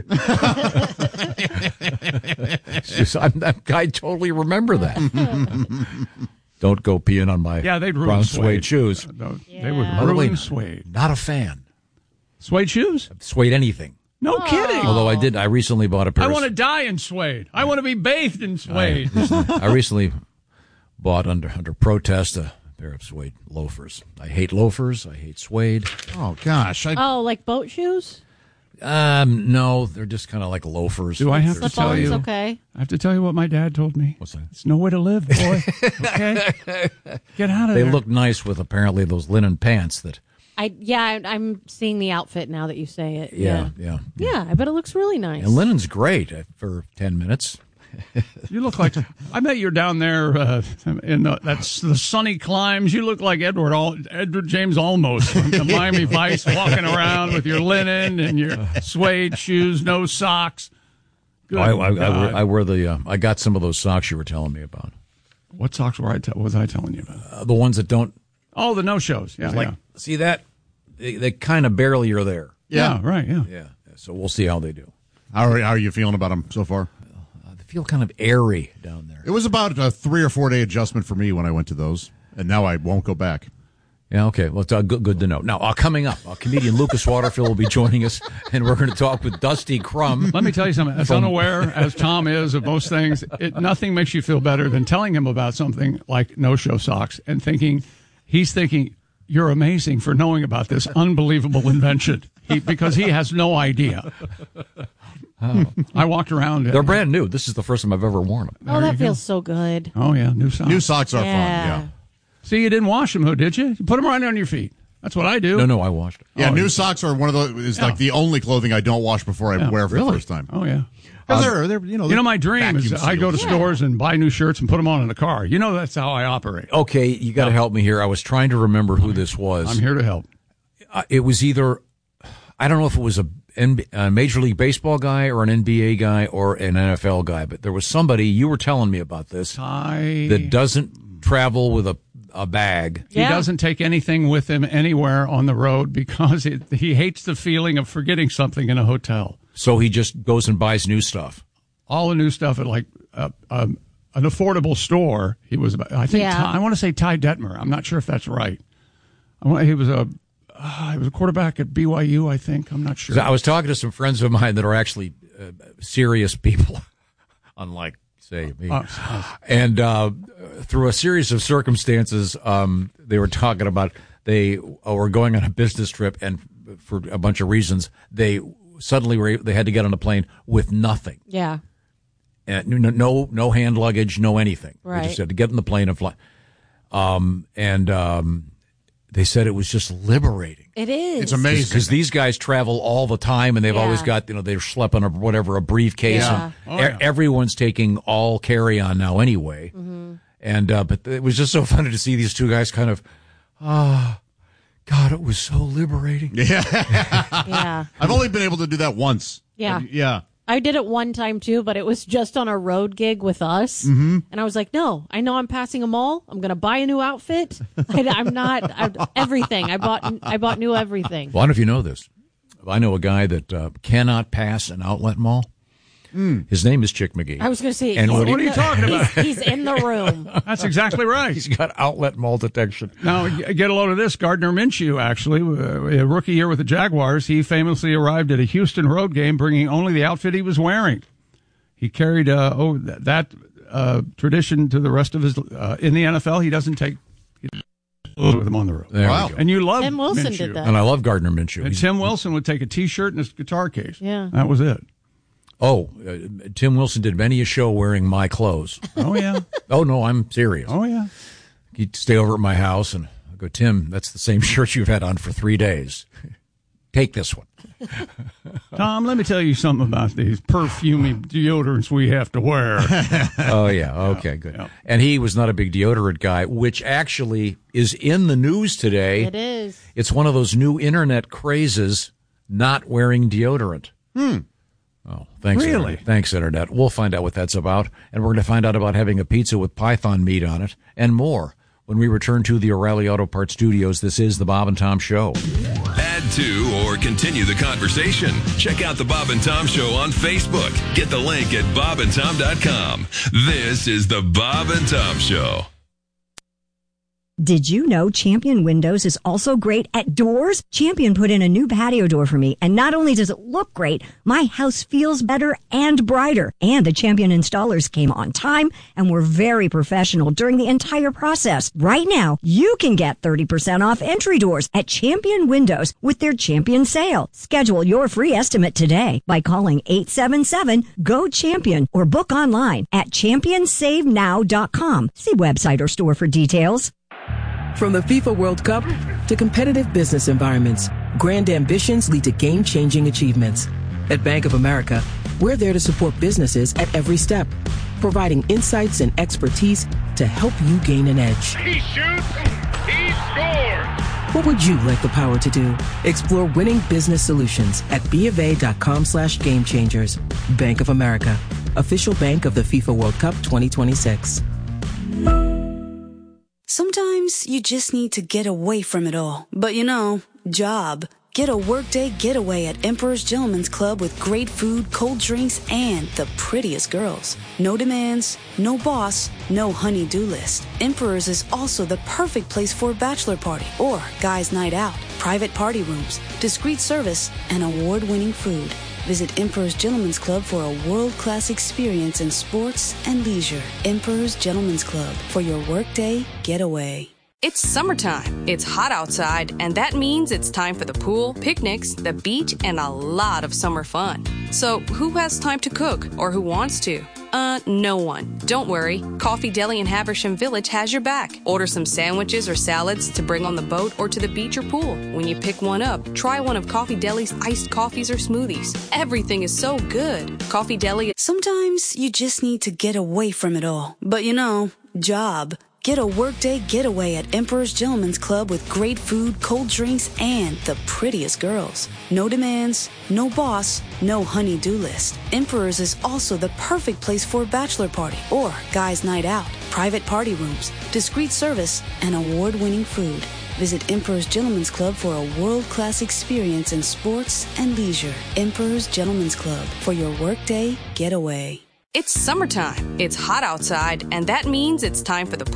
Speaker 5: She's- I'm, I'm, I totally remember that. Don't go peeing on my
Speaker 6: yeah, they'd ruin
Speaker 5: brown
Speaker 6: suede.
Speaker 5: suede shoes.
Speaker 6: Uh, no,
Speaker 7: Yeah.
Speaker 6: They would
Speaker 5: By the way,
Speaker 6: ruin suede.
Speaker 5: Not a fan.
Speaker 6: Suede shoes?
Speaker 5: Suede anything.
Speaker 6: No kidding.
Speaker 5: Although I did, I recently bought a pair.
Speaker 6: I
Speaker 5: of-
Speaker 6: want to die in suede. I want to be bathed in
Speaker 5: I,
Speaker 6: suede.
Speaker 5: I recently bought under under protest a pair of suede loafers. I hate loafers. I hate suede.
Speaker 8: Oh gosh, I,
Speaker 7: Oh, like boat shoes?
Speaker 5: Um, no, they're just kind of like loafers.
Speaker 6: Do I have to
Speaker 7: Slip
Speaker 6: tell
Speaker 7: ons,
Speaker 6: you?
Speaker 7: okay.
Speaker 6: I have to tell you what my dad told me.
Speaker 5: What's that?
Speaker 6: It's no way to live, boy. Okay, get out of
Speaker 5: They
Speaker 6: there.
Speaker 5: look nice with apparently those linen pants that.
Speaker 7: I yeah, I, I'm seeing the outfit now that you say it.
Speaker 5: Yeah,
Speaker 7: Yeah,
Speaker 5: yeah.
Speaker 7: yeah. I bet it looks really nice.
Speaker 5: And linen's great uh, for ten minutes.
Speaker 6: You look like I bet you're down there uh, in the, that's the sunny climes. You look like Edward Al, Edward James Olmos from the Miami Vice, walking around with your linen and your suede shoes, no socks. Good
Speaker 5: I, I, I,
Speaker 6: God.
Speaker 5: wear, I wear the. Uh, I got some of those socks you were telling me about.
Speaker 6: What socks were I? Te- was I telling you about?
Speaker 5: Uh, the ones that don't.
Speaker 6: Oh, the no shows. Yeah,
Speaker 5: like
Speaker 6: yeah.
Speaker 5: see that they, they kind of barely are there.
Speaker 6: Yeah. yeah, right. Yeah,
Speaker 5: yeah. So we'll see how they do.
Speaker 8: How are, how are you feeling about them so far?
Speaker 5: Feel kind of airy down there.
Speaker 8: It was about a three or four day adjustment for me when I went to those, and now I won't go back.
Speaker 5: Yeah, okay. Well, it's uh, good, good to know. Now, uh, coming up, uh, comedian Lucas Waterfield will be joining us, and we're going to talk with Dusty Crum.
Speaker 6: Let me tell you something. As
Speaker 5: From-
Speaker 6: unaware as Tom is of most things, it, nothing makes you feel better than telling him about something like no-show socks and thinking, he's thinking, you're amazing for knowing about this unbelievable invention, he, because he has no idea.
Speaker 5: Oh.
Speaker 6: I walked around.
Speaker 5: They're brand new. This is the first time I've ever worn them.
Speaker 7: Oh, that feels so good.
Speaker 6: Oh, yeah, new socks.
Speaker 8: New socks are
Speaker 7: Yeah.
Speaker 8: fun, yeah.
Speaker 6: See, you didn't wash them, though, did you? You put them right on your feet. That's what I do.
Speaker 5: No, no, I washed it.
Speaker 8: Yeah,
Speaker 6: Oh,
Speaker 8: new
Speaker 6: you-
Speaker 8: socks are one of those, is
Speaker 6: Yeah.
Speaker 8: like the only clothing I don't wash before I
Speaker 6: Yeah.
Speaker 8: wear for
Speaker 5: Really?
Speaker 8: the first time.
Speaker 6: Oh, yeah.
Speaker 8: 'Cause
Speaker 6: Um,
Speaker 8: they're, they're, you know,
Speaker 6: You know, my dream is
Speaker 8: vacuum
Speaker 6: I go to
Speaker 8: sealed.
Speaker 6: stores and buy new shirts and put them on in the car. You know that's how I operate.
Speaker 5: Okay, you got to help me here. I was trying to remember who this was.
Speaker 6: I'm here to help.
Speaker 5: Uh, it was either, I don't know if it was a, N- a Major League Baseball guy or an N B A guy or an N F L guy, but there was somebody, you were telling me about this,
Speaker 6: Ty.
Speaker 5: that doesn't travel with a, a bag.
Speaker 6: He doesn't take anything with him anywhere on the road because it, he hates the feeling of forgetting something in a hotel.
Speaker 5: So he just goes and buys new stuff.
Speaker 6: All the new stuff at like uh, um, an affordable store. He was, about, I think,
Speaker 7: Yeah.
Speaker 6: Ty, I want to say Ty Detmer. I'm not sure if that's right. I want, he was a, uh, he was a quarterback at B Y U. I think. I'm not sure.
Speaker 5: So I was talking to some friends of mine that are actually uh, serious people, unlike, say, me.
Speaker 6: Uh, uh,
Speaker 5: and uh, through a series of circumstances, um, they were talking about they were going on a business trip, and for a bunch of reasons, they suddenly were they had to get on a plane with nothing.
Speaker 7: Yeah.
Speaker 5: And no, no, no hand luggage, no anything. They
Speaker 7: Right.
Speaker 5: just had to get on the plane and fly. Um, and um, they said it was just liberating.
Speaker 7: It is.
Speaker 8: It's amazing.
Speaker 5: Because these guys travel all the time, and they've
Speaker 7: Yeah.
Speaker 5: always got, you know, they're schlepping a whatever a briefcase.
Speaker 7: Yeah.
Speaker 5: And
Speaker 6: Oh,
Speaker 5: e-
Speaker 6: yeah.
Speaker 5: everyone's taking all carry on now anyway.
Speaker 7: Mm-hmm.
Speaker 5: And uh, but it was just so funny to see these two guys kind of, ah, God, it was so liberating.
Speaker 8: Yeah.
Speaker 7: Yeah.
Speaker 8: I've only been able to do that once.
Speaker 7: Yeah.
Speaker 8: But, yeah.
Speaker 7: I did it one time too, but it was just on a road gig with us.
Speaker 8: Mm-hmm.
Speaker 7: And I was like, no, I know I'm passing a mall. I'm going to buy a new outfit. I, I'm not I, everything. I bought I bought new everything.
Speaker 5: Well, I don't know if you know this. I know a guy that uh, cannot pass an outlet mall. His name is Chick McGee.
Speaker 7: I was going to say,
Speaker 5: And
Speaker 7: he's
Speaker 5: what
Speaker 7: in
Speaker 5: are you
Speaker 7: the-
Speaker 6: talking about?
Speaker 7: He's, he's in the room.
Speaker 6: That's exactly right.
Speaker 5: He's got outlet mall detection.
Speaker 6: Now, g- get a load of this. Gardner Minshew, actually, uh, a rookie year with the Jaguars, he famously arrived at a Houston road game bringing only the outfit he was wearing. He carried uh, oh, th- that uh, tradition to the rest of his uh, in the N F L. He doesn't take he doesn't with him on the road.
Speaker 5: There
Speaker 8: Wow.
Speaker 5: we go.
Speaker 6: And you love
Speaker 7: Tim Wilson
Speaker 6: Minshew.
Speaker 7: did that.
Speaker 5: And I love Gardner Minshew.
Speaker 6: And
Speaker 5: He's-
Speaker 6: Tim Wilson would take a T-shirt and his guitar case.
Speaker 7: Yeah.
Speaker 6: That was it.
Speaker 5: Oh, uh, Tim Wilson did many a show wearing my clothes.
Speaker 6: Oh yeah.
Speaker 5: Oh, no, I'm serious.
Speaker 6: Oh yeah.
Speaker 5: He'd stay over at my house, and I go, Tim, that's the same shirt you've had on for three days. Take this one.
Speaker 6: Tom, let me tell you something about these perfumey deodorants we have to wear.
Speaker 5: Oh, yeah. Okay, good.
Speaker 6: yeah.
Speaker 5: And he was not a big deodorant guy, which actually is in the news today.
Speaker 7: It is.
Speaker 5: It's one of those new internet crazes, not wearing deodorant.
Speaker 8: Hmm.
Speaker 5: Oh, thanks,
Speaker 6: Really?
Speaker 5: Internet. Thanks, Internet. We'll find out what that's about, and we're going to find out about having a pizza with python meat on it, and more when we return to the O'Reilly Auto Parts Studios. This is the Bob and Tom Show.
Speaker 4: Add to or continue the conversation. Check out the Bob and Tom Show on Facebook. Get the link at bob and tom dot com. This is the Bob and Tom Show.
Speaker 9: Did you know Champion Windows is also great at doors? Champion put in a new patio door for me, and not only does it look great, my house feels better and brighter. And the Champion installers came on time and were very professional during the entire process. Right now, you can get thirty percent off entry doors at Champion Windows with their Champion sale. Schedule your free estimate today by calling eight seven seven, G O, CHAMPION or book online at champion save now dot com. See website or store for details.
Speaker 10: From the FIFA World Cup to competitive business environments, grand ambitions lead to game-changing achievements. At Bank of America, we're there to support businesses at every step, providing insights and expertise to help you gain an edge.
Speaker 11: He shoots, he scores!
Speaker 10: What would you like the power to do? Explore winning business solutions at bofa.com slash game changers. Bank of America, official bank of the FIFA World Cup twenty twenty-six.
Speaker 12: Sometimes you just need to get away from it all. But you know, job. Get a workday getaway at Emperor's Gentleman's Club with great food, cold drinks, and the prettiest girls. No demands, no boss, no honey-do list. Emperor's is also the perfect place for a bachelor party or guys' night out. Private party rooms, discreet service, and award-winning food. Visit Emperor's Gentleman's Club for a world-class experience in sports and leisure. Emperor's Gentleman's Club for your workday getaway.
Speaker 13: It's summertime. It's hot outside, and that means it's time for the pool, picnics, the beach, and a lot of summer fun. So, who has time to cook, or who wants to? Uh, no one. Don't worry. Coffee Deli in Haversham Village has your back. Order some sandwiches or salads to bring on the boat or to the beach or pool. When you pick one up, try one of Coffee Deli's iced coffees or smoothies. Everything is so good. Coffee Deli.
Speaker 12: Sometimes you just need to get away from it all. But you know, job. Get a workday getaway at Emperor's Gentleman's Club with great food, cold drinks, and the prettiest girls. No demands, no boss, no honey-do list. Emperor's is also the perfect place for a bachelor party or guys' night out. Private party rooms, discreet service, and award-winning food. Visit Emperor's Gentleman's Club for a world-class experience in sports and leisure. Emperor's Gentleman's Club for your workday getaway.
Speaker 13: It's summertime. It's hot outside, and that means it's time for the